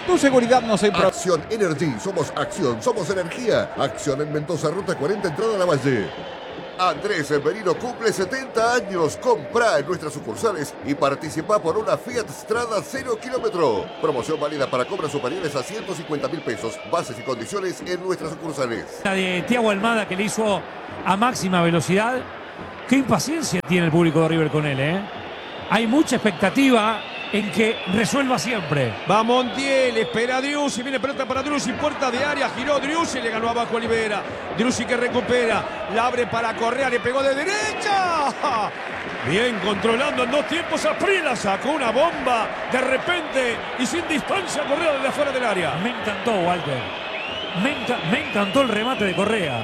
Tu seguridad nos hay problema. Acción Energy, somos acción, somos energía. Acción en Mendoza, ruta 40, entrada a la Valle. Andrés Merino cumple 70 años. Comprá en nuestras sucursales y participa por una Fiat Strada 0 kilómetro. Promoción válida para compras superiores a 150.000 pesos. Bases y condiciones en nuestras sucursales. La de Thiago Almada, que le hizo a máxima velocidad. Qué impaciencia tiene el público de River con él, ¿eh? Hay mucha expectativa en que resuelva siempre. Va Montiel, espera a Driussi, viene pelota para Driussi, puerta de área, giró Driussi, le ganó abajo a Olivera. Driussi que recupera, la abre para Correa, le pegó de derecha. Bien, controlando en dos tiempos, Asprilla sacó una bomba de repente y sin distancia Correa desde afuera del área. Me encantó, Walter. Me encantó el remate de Correa.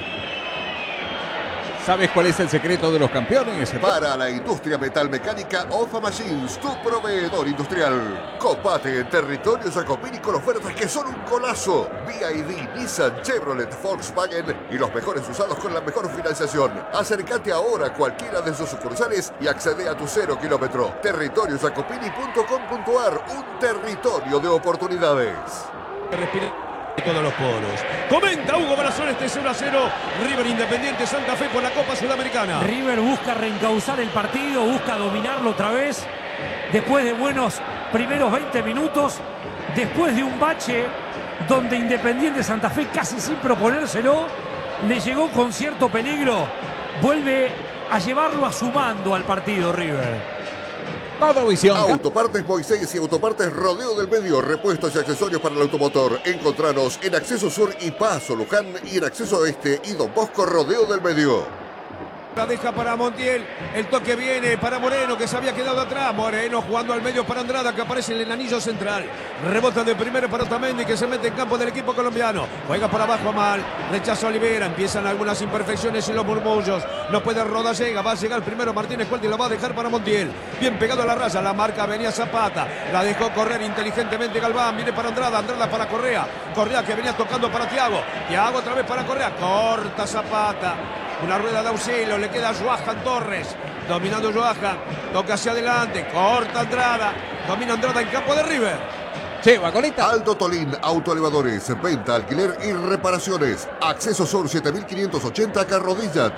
¿Sabes cuál es el secreto de los campeones? Para la industria metalmecánica, OFA Machines, tu proveedor industrial. Copate en territorio Jacopini con ofertas que son un colazo. BYD, Nissan, Chevrolet, Volkswagen y los mejores usados con la mejor financiación. Acércate ahora a cualquiera de sus sucursales y accede a tu 0 kilómetro. Territoriojacopini.com.ar, un territorio de oportunidades. Respira todos los poros. Comenta Hugo Barazón, este 0-0. River Independiente Santa Fe por la Copa Sudamericana. River busca reencauzar el partido, busca dominarlo otra vez. Después de buenos primeros 20 minutos, después de un bache donde Independiente Santa Fe casi sin proponérselo, le llegó con cierto peligro. Vuelve a llevarlo a su mando al partido River. Autopartes Moisés y Autopartes Rodeo del Medio, repuestos y accesorios para el automotor. Encontranos en Acceso Sur y Paso Luján y en Acceso Oeste y Don Bosco Rodeo del Medio. La deja para Montiel, el toque viene para Moreno que se había quedado atrás. Moreno jugando al medio para Andrada que aparece en el anillo central. Rebota de primero para Otamendi que se mete en campo del equipo colombiano. Juega para abajo a Mal, rechaza Olivera, empiezan algunas imperfecciones y los murmullos. No puede Rodallega, va a llegar primero Martínez Cuelti, lo va a dejar para Montiel. Bien pegado a la raya, la marca venía Zapata, la dejó correr inteligentemente Galván, viene para Andrada, Andrada para Correa. Correa que venía tocando para Thiago, Thiago otra vez para Correa, corta Zapata. Una rueda de auxilio, le queda a Johan Torres. Dominando Johan, toca hacia adelante, corta Andrada. Domina Andrada en campo de River. Sí, vagonita. Aldo Tolín, autoelevadores, venta, alquiler y reparaciones. Acceso Sur 7580 Carrodilla,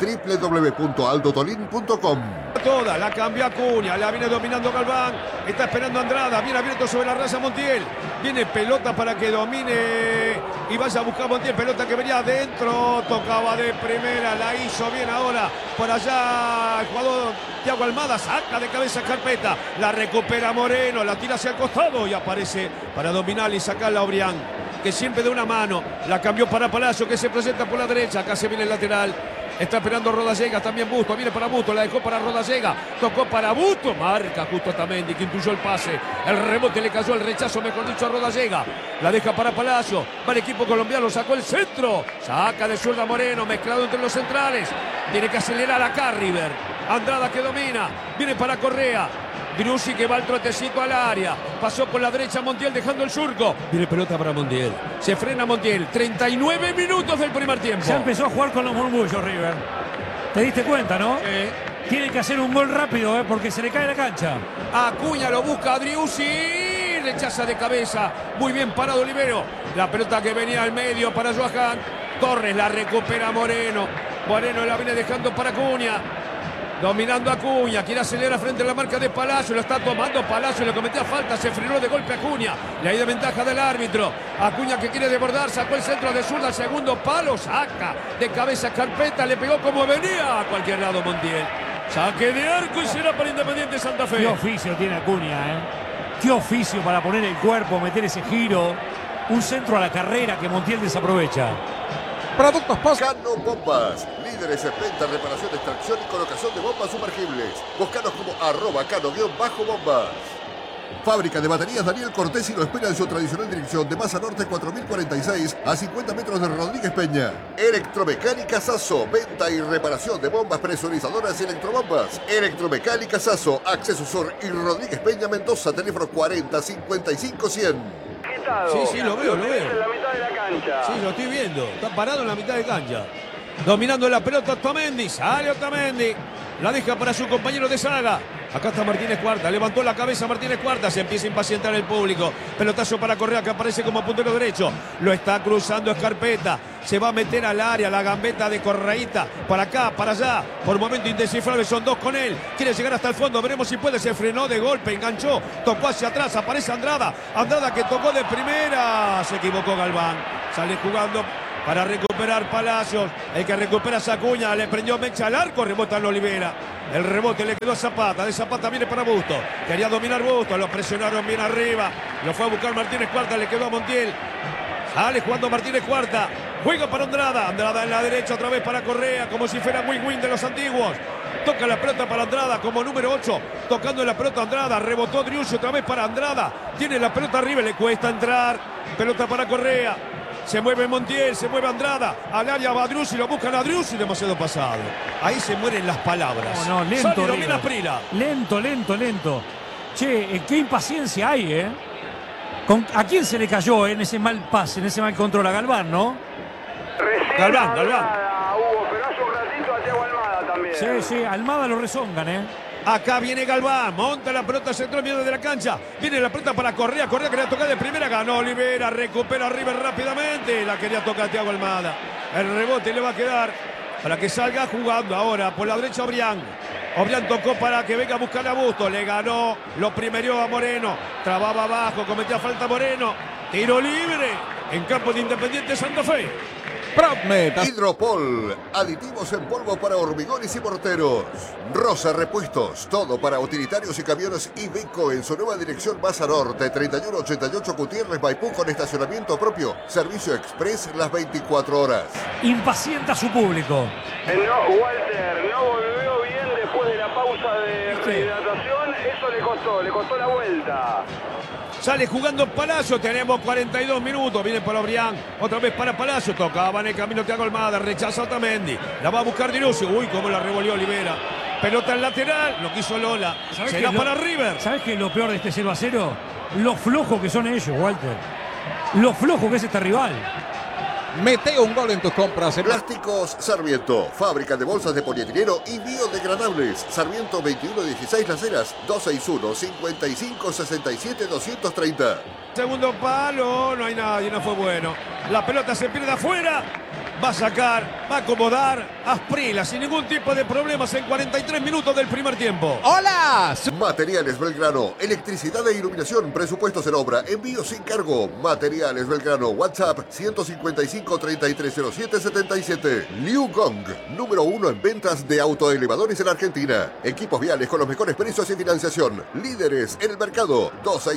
www.aldotolin.com. Toda, la cambia Acuña, la viene dominando Galván. Está esperando Andrada, viene abierto sobre la raya Montiel. Viene pelota para que domine y vaya a buscar Montiel. Pelota que venía adentro, tocaba de primera, la hizo bien ahora. Por allá el jugador Thiago Almada, saca de cabeza Carpeta. La recupera Moreno, la tira hacia el costado y aparece para dominar y sacarla a Obrián, que siempre de una mano. La cambió para Palacio, que se presenta por la derecha. Acá se viene el lateral. Está esperando Rodallega, también Busto, viene para Busto, la dejó para Rodallega, tocó para Busto, marca justo Otamendi que intuyó el pase, el rebote le cayó, el rechazo mejor dicho a Rodallega, la deja para Palacio, para el equipo colombiano, sacó el centro, saca de zurda Moreno, mezclado entre los centrales, tiene que acelerar acá River, Andrada que domina, viene para Correa, Driussi que va al trotecito al área. Pasó por la derecha Montiel dejando el surco. Viene pelota para Montiel. Se frena Montiel. 39 minutos del primer tiempo. Ya empezó a jugar con los murmullos River. ¿Te diste cuenta, no? Sí. Tiene que hacer un gol rápido, porque se le cae la cancha. Acuña lo busca a Driussi. Rechaza de cabeza. Muy bien parado Olivero. La pelota que venía al medio para Johan. Torres la recupera Moreno. Moreno la viene dejando para Acuña. Dominando Acuña, quiere acelerar frente a la marca de Palacio, lo está tomando Palacio, le cometía falta, se frenó de golpe Acuña, le hay de ventaja del árbitro. Acuña que quiere desbordar, sacó el centro de zurda al segundo palo, saca de cabeza Carpeta, le pegó como venía a cualquier lado Montiel. Saque de arco y será para Independiente Santa Fe. Qué oficio tiene Acuña, ¿eh? Qué oficio para poner el cuerpo, meter ese giro. Un centro a la carrera que Montiel desaprovecha. Productos Post. Cano Bombas. Líderes en venta, reparación, extracción y colocación de bombas sumergibles. Búscanos como @cano_bombas. Fábrica de baterías Daniel Cortés y lo espera en su tradicional dirección de Masa Norte 4046 a 50 metros de Rodríguez Peña. Electromecánica Sasso. Venta y reparación de bombas presurizadoras y electrobombas. Electromecánica Sasso. Acceso Sur y Rodríguez Peña Mendoza. Teléfono 40 55 100. Sí, lo veo. En la mitad de la cancha. Sí, lo estoy viendo. Está parado en la mitad de cancha. Dominando la pelota Otamendi. Sale Otamendi. La deja para su compañero de saga. Acá está Martínez Cuarta, levantó la cabeza Martínez Cuarta, se empieza a impacientar el público. Pelotazo para Correa que aparece como puntero derecho. Lo está cruzando Escarpeta. Se va a meter al área, la gambeta de Correita. Para acá, para allá. Por momento indescifrable, son dos con él. Quiere llegar hasta el fondo, veremos si puede. Se frenó de golpe, enganchó, tocó hacia atrás, aparece Andrada. Andrada que tocó de primera. Se equivocó Galván. Sale jugando para recuperar Palacios. El que recupera es Acuña, le prendió mecha al arco, rebota en Olivera. El rebote le quedó a Zapata, de Zapata viene para Busto. Quería dominar Busto, lo presionaron bien arriba. Lo fue a buscar Martínez Cuarta, le quedó a Montiel. Sale jugando Martínez Cuarta. Juega para Andrada. Andrada en la derecha otra vez para Correa, como si fuera win-win de los antiguos. Toca la pelota para Andrada como número 8. Tocando la pelota Andrada. Rebotó Driussi otra vez para Andrada. Tiene la pelota arriba, le cuesta entrar. Pelota para Correa. Se mueve Montiel, se mueve Andrada. Al área va Driussi, lo buscan a Driussi, demasiado pasado. Ahí se mueren las palabras. No, lento. Domina Prila. Lento. Che, qué impaciencia hay, ¿eh? ¿A quién se le cayó en ese mal pase, en ese mal control? A Galván, ¿no? Galván. Hugo, pero hace un ratito a Thiago Almada también. Sí, Almada lo rezongan, ¿eh? Acá viene Galván, monta la pelota, se entró en medio de la cancha. Viene la pelota para Correa quería tocar de primera, ganó Olivera, recupera River rápidamente. La quería tocar Thiago Almada. El rebote le va a quedar para que salga jugando ahora por la derecha Obrián. Obrián tocó para que venga a buscar a Busto, le ganó, lo primerió a Moreno. Trababa abajo, cometía falta Moreno. Tiro libre en campo de Independiente Santa Fe. Hidropol, aditivos en polvo para hormigones y morteros. Rosa Repuestos, todo para utilitarios y camiones Iveco en su nueva dirección Baza Norte, 3188 Gutiérrez Maipú con estacionamiento propio. Servicio express las 24 horas. Impacienta a su público. No, Walter, no volvió bien después de la pausa de rehidratación. Eso le costó la vuelta. Sale jugando Palacio, tenemos 42 minutos, viene para Obrián, otra vez para Palacio, tocaba en el camino Thiago Almada, rechaza Otamendi, la va a buscar Driussi, uy, cómo la revolvió Olivera, pelota en lateral, lo quiso Lola, será para River. ¿Sabes qué es lo peor de este 0-0? Lo flojo que son ellos, Walter, lo flojo que es este rival. Mete un gol en tus compras. Plásticos Sarmiento, fábrica de bolsas de polietileno y biodegradables. Sarmiento 2116 Las Heras, 261-5567-230. Segundo palo, no hay nadie, no fue bueno. La pelota se pierde afuera. Va a sacar, va a acomodar Asprila sin ningún tipo de problemas en 43 minutos del primer tiempo. ¡Hola! Materiales Belgrano, electricidad e iluminación, presupuestos en obra, envío sin cargo. Materiales Belgrano, WhatsApp 155-3307-77. Liu Gong, número 1 en ventas de autoelevadores en Argentina. Equipos viales con los mejores precios y financiación. Líderes en el mercado.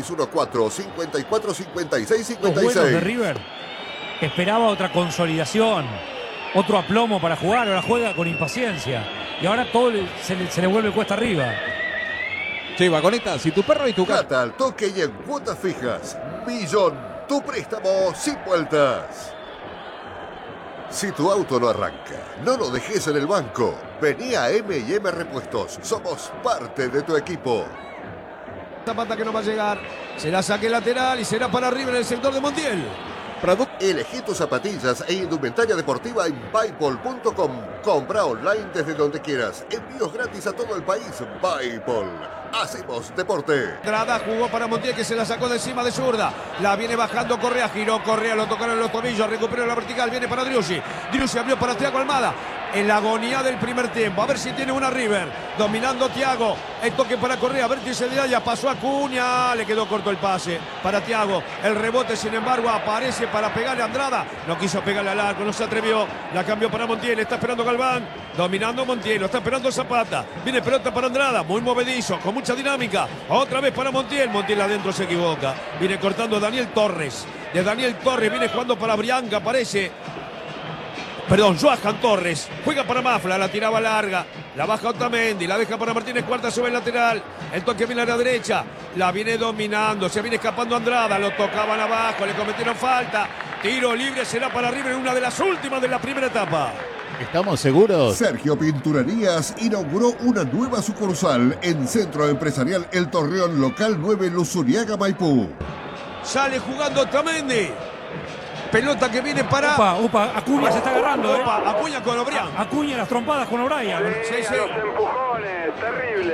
2614-545656. Los buenos de River. Esperaba otra consolidación, otro aplomo para jugar, ahora juega con impaciencia. Y ahora todo se le vuelve cuesta arriba. Sí, Vagoneta, si tu perro y tu gato... Cata al toque y en cuotas fijas. Millón, tu préstamo sin vueltas. Si tu auto no arranca, no lo dejes en el banco. Vení a M&M Repuestos, somos parte de tu equipo. Zapata que no va a llegar, será saque lateral y será para River en el sector de Montiel. Elegí tus zapatillas e indumentaria deportiva en Buypol.com. Compra online desde donde quieras. Envíos gratis a todo el país. Buypol. Hacemos deporte. Andrada jugó para Montiel que se la sacó de encima de zurda. La viene bajando Correa. Giró Correa, lo tocaron en los tobillos. Recuperó la vertical. Viene para Driussi. Driussi abrió para Thiago Almada. En la agonía del primer tiempo. A ver si tiene una River. Dominando Thiago. El toque para Correa. A ver si se le da. Ya pasó a Acuña. Le quedó corto el pase para Thiago. El rebote, sin embargo, aparece para pegarle a Andrada. No quiso pegarle al arco. No se atrevió. La cambió para Montiel. Está esperando Galván. Dominando Montiel. Lo está esperando Zapata. Viene pelota para Andrada. Muy movedizo. Con mucha dinámica. Otra vez para Montiel. Montiel adentro se equivoca. Viene cortando Daniel Torres. De Daniel Torres viene jugando para Brianca. Aparece. Johan Torres, juega para Mafla, la tiraba larga, la baja Otamendi, la deja para Martínez Cuarta, sube el lateral, el toque viene a la derecha, la viene dominando, se viene escapando Andrada, lo tocaban abajo, le cometieron falta, tiro libre será para River en una de las últimas de la primera etapa. ¿Estamos seguros? Sergio Pinturerías inauguró una nueva sucursal en Centro Empresarial El Torreón, local 9 Luzuriaga, Maipú. Sale jugando Otamendi. Pelota que viene para... Upa, Acuña se está agarrando. Acuña con Obrián. Acuña las trompadas con O'Brien. Sí, los empujones, terrible. Sí,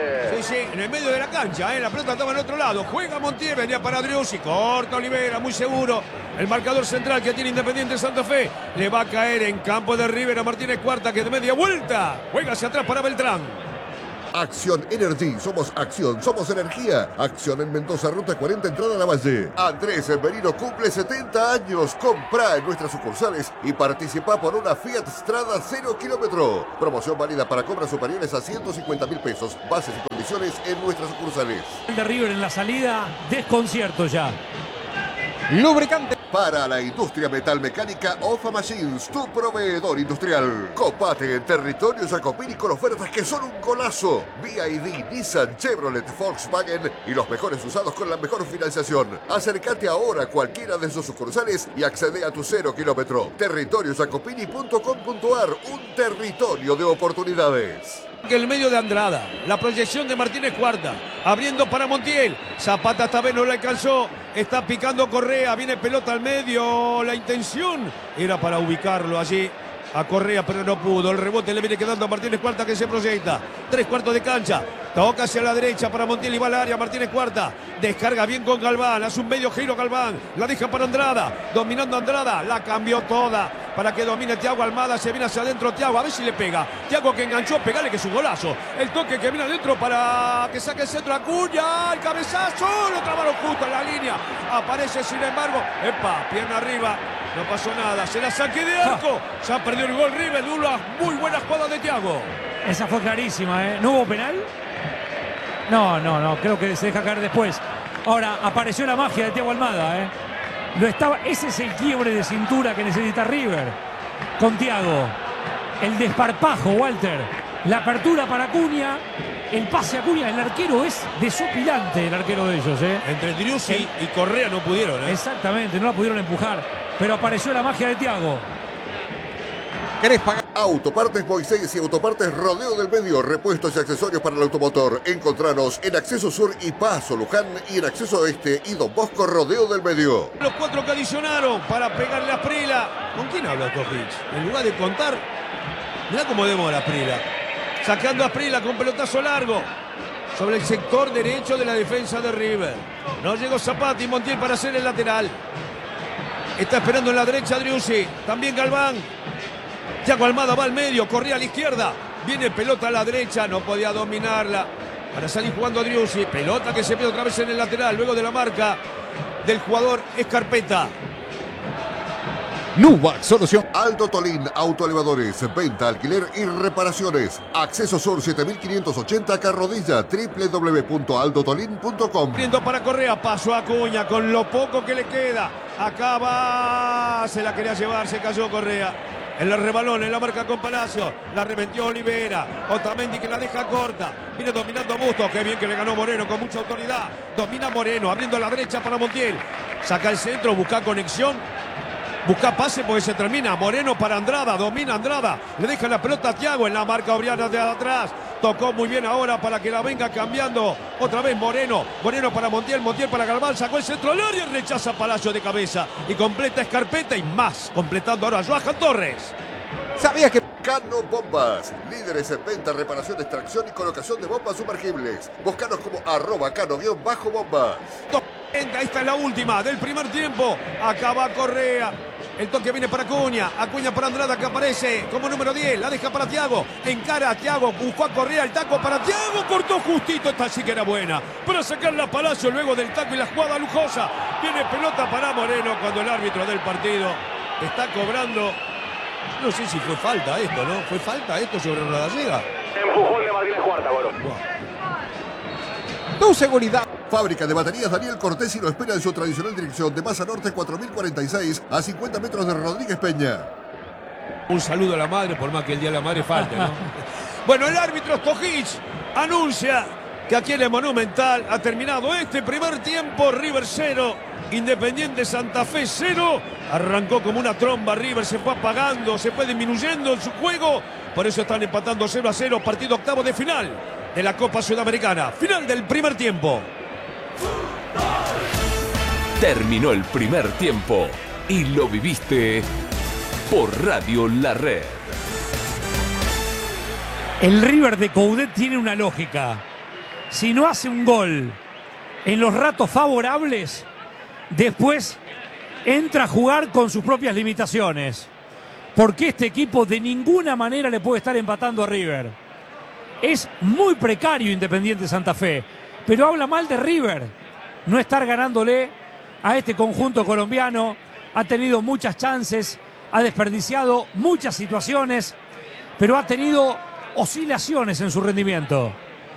Driussi en el medio de la cancha, la pelota estaba en otro lado. Juega Montiel, venía para Driussi, corta Olivera, muy seguro. El marcador central que tiene Independiente Santa Fe le va a caer en campo de River a Martínez Cuarta, que de media vuelta juega hacia atrás para Beltrán. Acción Energy, somos acción, somos energía. Acción en Mendoza, ruta 40, entrada a la Valle. Andrés Merino cumple 70 años. Comprá en nuestras sucursales y participa por una Fiat Strada 0 kilómetro. Promoción válida para compras superiores a 150.000 pesos. Bases y condiciones en nuestras sucursales. El de River en la salida, desconcierto ya. Lubricante. Para la industria metalmecánica, Ofa Machines, tu proveedor industrial. Copate en territorio Jacopini con ofertas que son un golazo. BYD, Nissan, Chevrolet, Volkswagen y los mejores usados con la mejor financiación. Acércate ahora a cualquiera de sus sucursales y accede a tu 0 kilómetro. Territoriojacopini.com.ar, un territorio de oportunidades. En el medio de Andrada, la proyección de Martínez Cuarta, abriendo para Montiel. Zapata esta vez no le alcanzó, está picando Correa, viene pelota al medio, la intención era para ubicarlo allí a Correa, pero no pudo. El rebote le viene quedando a Martínez Cuarta, que se proyecta. 3/4 de cancha, toca hacia la derecha para Montiel y va al área. Martínez Cuarta descarga bien con Galván, hace un medio giro Galván, la deja para Andrada, dominando Andrada, la cambió toda para que domine Thiago Almada. Se viene hacia adentro Thiago, a ver si le pega. Thiago, que enganchó, pegale, que es un golazo. El toque que viene adentro para que saque el centro Acuña, el cabezazo, lo trabaron justo en la línea. Aparece sin embargo, epa, pierna arriba. No pasó nada, será saque de arco. Ya perdió el gol River, una muy buena jugada de Thiago. Esa fue clarísima, ¿eh? ¿No hubo penal? No, creo que se deja caer después. Ahora, apareció la magia de Thiago Almada, ¿eh? Ese es el quiebre de cintura que necesita River. Con Thiago. El desparpajo, Walter. La apertura para Acuña. El pase a Acuña. El arquero es desopilante, el arquero de ellos, ¿eh? Entre Driussi y Correa no pudieron, ¿eh? Exactamente, no la pudieron empujar. Pero apareció la magia de Thiago. ¿Querés pagar? Autopartes Moisés y Autopartes Rodeo del Medio. Repuestos y accesorios para el automotor. Encontranos en Acceso Sur y Paso Luján y en Acceso Oeste y Don Bosco Rodeo del Medio. Los 4 que adicionaron para pegarle a Prila. ¿Con quién habla Kojic? En lugar de contar, mirá cómo demora Prila. Sacando a Prila con pelotazo largo sobre el sector derecho de la defensa de River. No llegó Zapata y Montiel para hacer el lateral. Está esperando en la derecha Driussi. También Galván. Thiago Almada va al medio. Corría a la izquierda. Viene pelota a la derecha. No podía dominarla. Para salir jugando Driussi. Pelota que se pierde otra vez en el lateral. Luego de la marca del jugador Escarpeta. Nubac Solución. Aldo Tolín, autoelevadores, venta, alquiler y reparaciones. Acceso Sur 7580 Carrodilla, www.aldotolin.com. Viendo para Correa, paso a Acuña con lo poco que le queda. Acaba, se la quería llevar, se cayó Correa. En el rebalón, en la marca con Palacio. La reventió Olivera. Otamendi que la deja corta. Viene dominando a Bustos. Qué bien que le ganó Moreno con mucha autoridad. Domina Moreno, abriendo a la derecha para Montiel. Saca el centro, busca conexión. Busca pase porque se termina. Moreno para Andrada. Domina Andrada. Le deja la pelota a Thiago en la marca Obriana de atrás. Tocó muy bien ahora para que la venga cambiando. Otra vez Moreno. Moreno para Montiel. Montiel para Galván. Sacó el centro al área y rechaza Palacio de cabeza. Y completa Escarpeta y más. Completando ahora Johan Torres. ¿Sabías que Cano Bombas, líderes en venta, reparación, extracción y colocación de bombas sumergibles? Búscanos como @cano_bombas. Ahí está la última del primer tiempo. Acaba Correa. El toque viene para Acuña. Acuña para Andrada, que aparece como número 10. La deja para Thiago. Encara a Thiago. Buscó a Correa. El taco para Thiago. Cortó justito. Esta sí que era buena. Para sacarla a Palacio luego del taco y la jugada lujosa. Viene pelota para Moreno cuando el árbitro del partido está cobrando. No sé si fue falta esto, ¿no? ¿Fue falta esto sobre una gallega? Empujón de Martínez Cuarta, Goro. Tu seguridad. Fábrica de baterías Daniel Cortés y lo espera en su tradicional dirección de Masa Norte 4046 a 50 metros de Rodríguez Peña. Un saludo a la madre, por más que el día de la madre falte, ¿no? Bueno, el árbitro Stojic anuncia que aquí en el Monumental ha terminado este primer tiempo. River 0, Independiente Santa Fe 0. Arrancó como una tromba River, se fue apagando, se fue disminuyendo en su juego. Por eso están empatando 0-0, partido octavo de final de la Copa Sudamericana. Final del primer tiempo. Terminó el primer tiempo y lo viviste por Radio La Red. El River de Coudet tiene una lógica. si no hace un gol en los ratos favorables, después entra a jugar con sus propias limitaciones. Porque este equipo de ninguna manera le puede estar empatando a River. Es muy precario Independiente Santa Fe, pero habla mal de River. No estar ganándole a este conjunto colombiano. Ha tenido muchas chances, ha desperdiciado muchas situaciones, pero ha tenido oscilaciones en su rendimiento.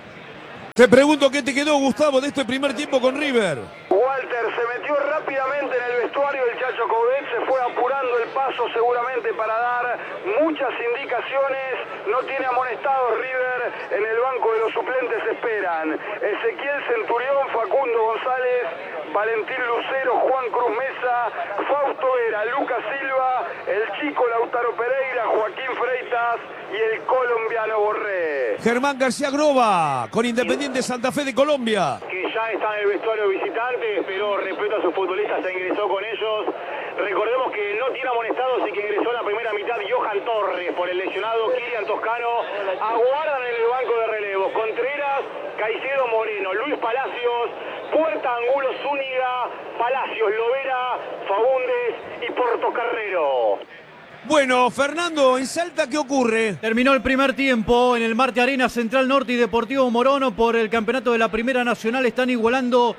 Te pregunto qué te quedó, Gustavo, de este primer tiempo con River. Walter se metió rápidamente en el vestuario, el Chacho Coudet se fue apurando el paso seguramente para dar muchas indicaciones. No tiene amonestados River, en el banco de los suplentes esperan Ezequiel Centurión, Facundo González, Valentín Lucero, Juan Cruz Mesa, Fausto Vera, Lucas Silva, el chico Lautaro Pereira, Joaquín Freitas y el colombiano Borré. Germán García Groba, con Independiente Santa Fe de Colombia. Que ya está en el vestuario visitante, pero respeto a sus futbolistas, se ingresó con ellos. Recordemos que no tiene amonestados y que ingresó en la primera mitad Johan Torres por el lesionado Kilian Toscano. Aguardan en el banco de relevo Contreras, Caicedo Moreno, Luis Palacios, Puerta Angulo Zúñiga, Palacios Lovera, Faúndez y Portocarrero. Bueno, Fernando, en Salta, ¿qué ocurre? Terminó el primer tiempo en el Marte Arena. Central Norte y Deportivo Morono por el campeonato de la Primera Nacional están igualando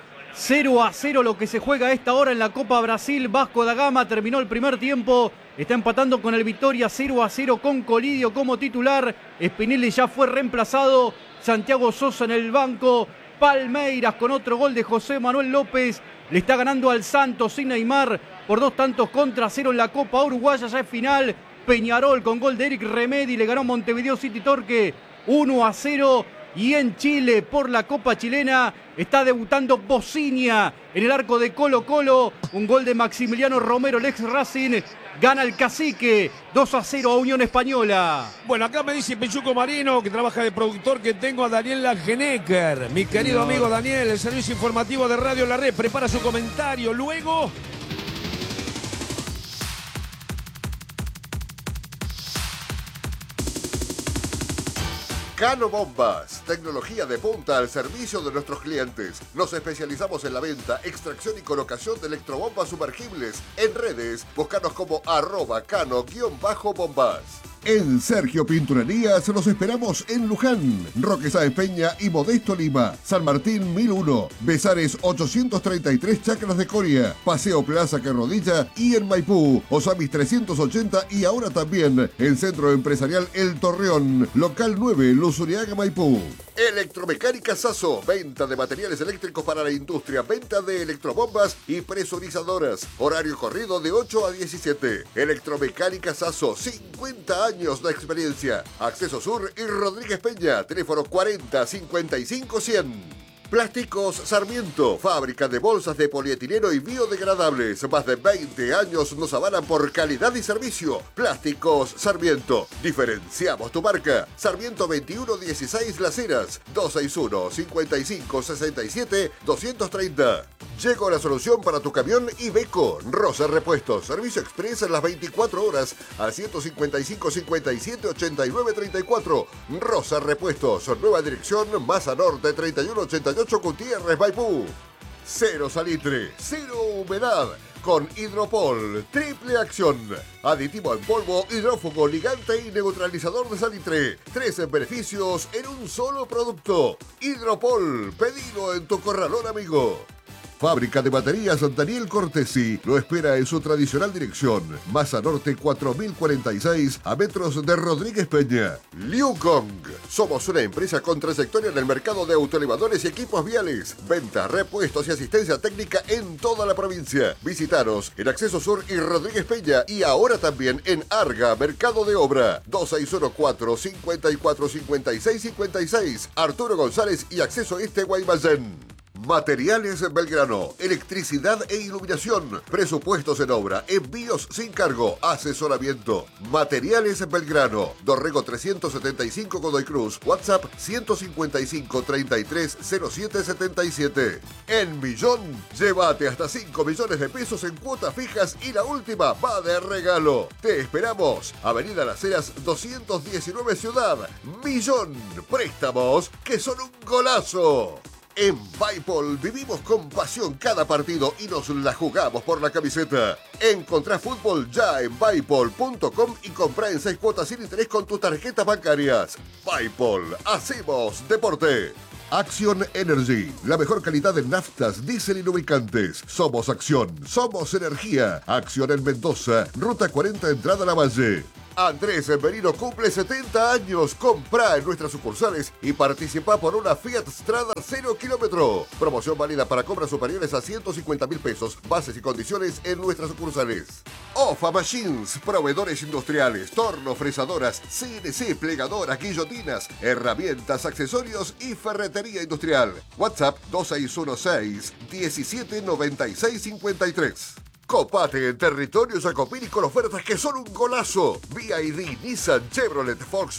0-0 lo que se juega a esta hora en la Copa Brasil. Vasco da Gama terminó el primer tiempo, está empatando con el Vitória 0-0 con Colidio como titular. Spinelli ya fue reemplazado, Santiago Sosa en el banco. Palmeiras con otro gol de José Manuel López le está ganando al Santos sin Neymar por 2-0 en la Copa Uruguaya. Ya es final. Peñarol con gol de Eric Remedi le ganó Montevideo City Torque 1-0. Y en Chile, por la Copa Chilena, está debutando Bocinia en el arco de Colo Colo. Un gol de Maximiliano Romero, el ex Racing. Gana el Cacique 2-0 a Unión Española. Bueno, acá me dice Pechuco Marino, que trabaja de productor, que tengo a Daniel Langenecker. Mi querido amigo Daniel, el servicio informativo de Radio La Red, prepara su comentario. Luego... Cano Bombas, tecnología de punta al servicio de nuestros clientes. Nos especializamos en la venta, extracción y colocación de electrobombas sumergibles. En redes, búscanos como @cano_bombas. En Sergio Pinturerías los esperamos en Luján, Roque Sáenz Peña y Modesto Lima, San Martín 1001, Besares 833 Chacras de Coria, Paseo Plaza Carrodilla y en Maipú, Osamis 380 y ahora también en Centro Empresarial El Torreón, Local 9, Luzuriaga, Maipú. Electromecánica Sasso, venta de materiales eléctricos para la industria, venta de electrobombas y presurizadoras. Horario corrido de 8 a 17. Electromecánica Sasso, 50 años de experiencia. Acceso Sur y Rodríguez Peña, teléfono 40 55 100. Plásticos Sarmiento, fábrica de bolsas de polietileno y biodegradables. Más de 20 años nos avalan por calidad y servicio. Plásticos Sarmiento. Diferenciamos tu marca. Sarmiento 2116 Las Heras, 261-5567-230. Llegó la solución para tu camión Iveco. Rosa Repuestos. Servicio express en las 24 horas al 155-57-89-34. Rosa Repuestos. Nueva dirección, Maza Norte 3188 Gutiérrez, Maipú. Cero salitre, cero humedad. Con Hidropol, triple acción. Aditivo en polvo, hidrófugo, ligante y neutralizador de salitre. 3 beneficios en un solo producto. Hidropol, pedilo en tu corralón amigo. Fábrica de baterías Daniel Cortesi lo espera en su tradicional dirección. Maza Norte 4046 a metros de Rodríguez Peña. Liukong. Somos una empresa con trayectoria en el mercado de autoelevadores y equipos viales. Venta, repuestos y asistencia técnica en toda la provincia. Visítanos en Acceso Sur y Rodríguez Peña y ahora también en Arga, Mercado de Obra. 2614-545656. Arturo González y Acceso Este Guaymallén. Materiales Belgrano, electricidad e iluminación, presupuestos en obra, envíos sin cargo, asesoramiento. Materiales Belgrano, Dorrego 375 Godoy Cruz, WhatsApp 155 33 07 77. En Millón, llévate hasta 5 millones de pesos en cuotas fijas y la última va de regalo. Te esperamos, Avenida Las Heras 219 Ciudad. Millón, préstamos que son un golazo. En Bipol vivimos con pasión cada partido y nos la jugamos por la camiseta. Encontrá fútbol ya en Bipol.com y comprá en 6 cuotas sin interés con tus tarjetas bancarias. Bipol, hacemos deporte. Action Energy, la mejor calidad en naftas, diésel y lubricantes. Somos Acción, somos energía. Acción en Mendoza, Ruta 40, entrada a la Valle. Andrés Merino cumple 70 años. Comprá en nuestras sucursales y participa por una Fiat Strada 0 kilómetro. Promoción válida para compras superiores a 150.000 pesos. Bases y condiciones en nuestras sucursales. OFA Machines, proveedores industriales, tornos, fresadoras, CNC, plegadoras, guillotinas, herramientas, accesorios y ferretería industrial. WhatsApp 2616 179653. Copate en territorio Jacopini con ofertas que son un golazo. BID, Nissan, Chevrolet, Volkswagen.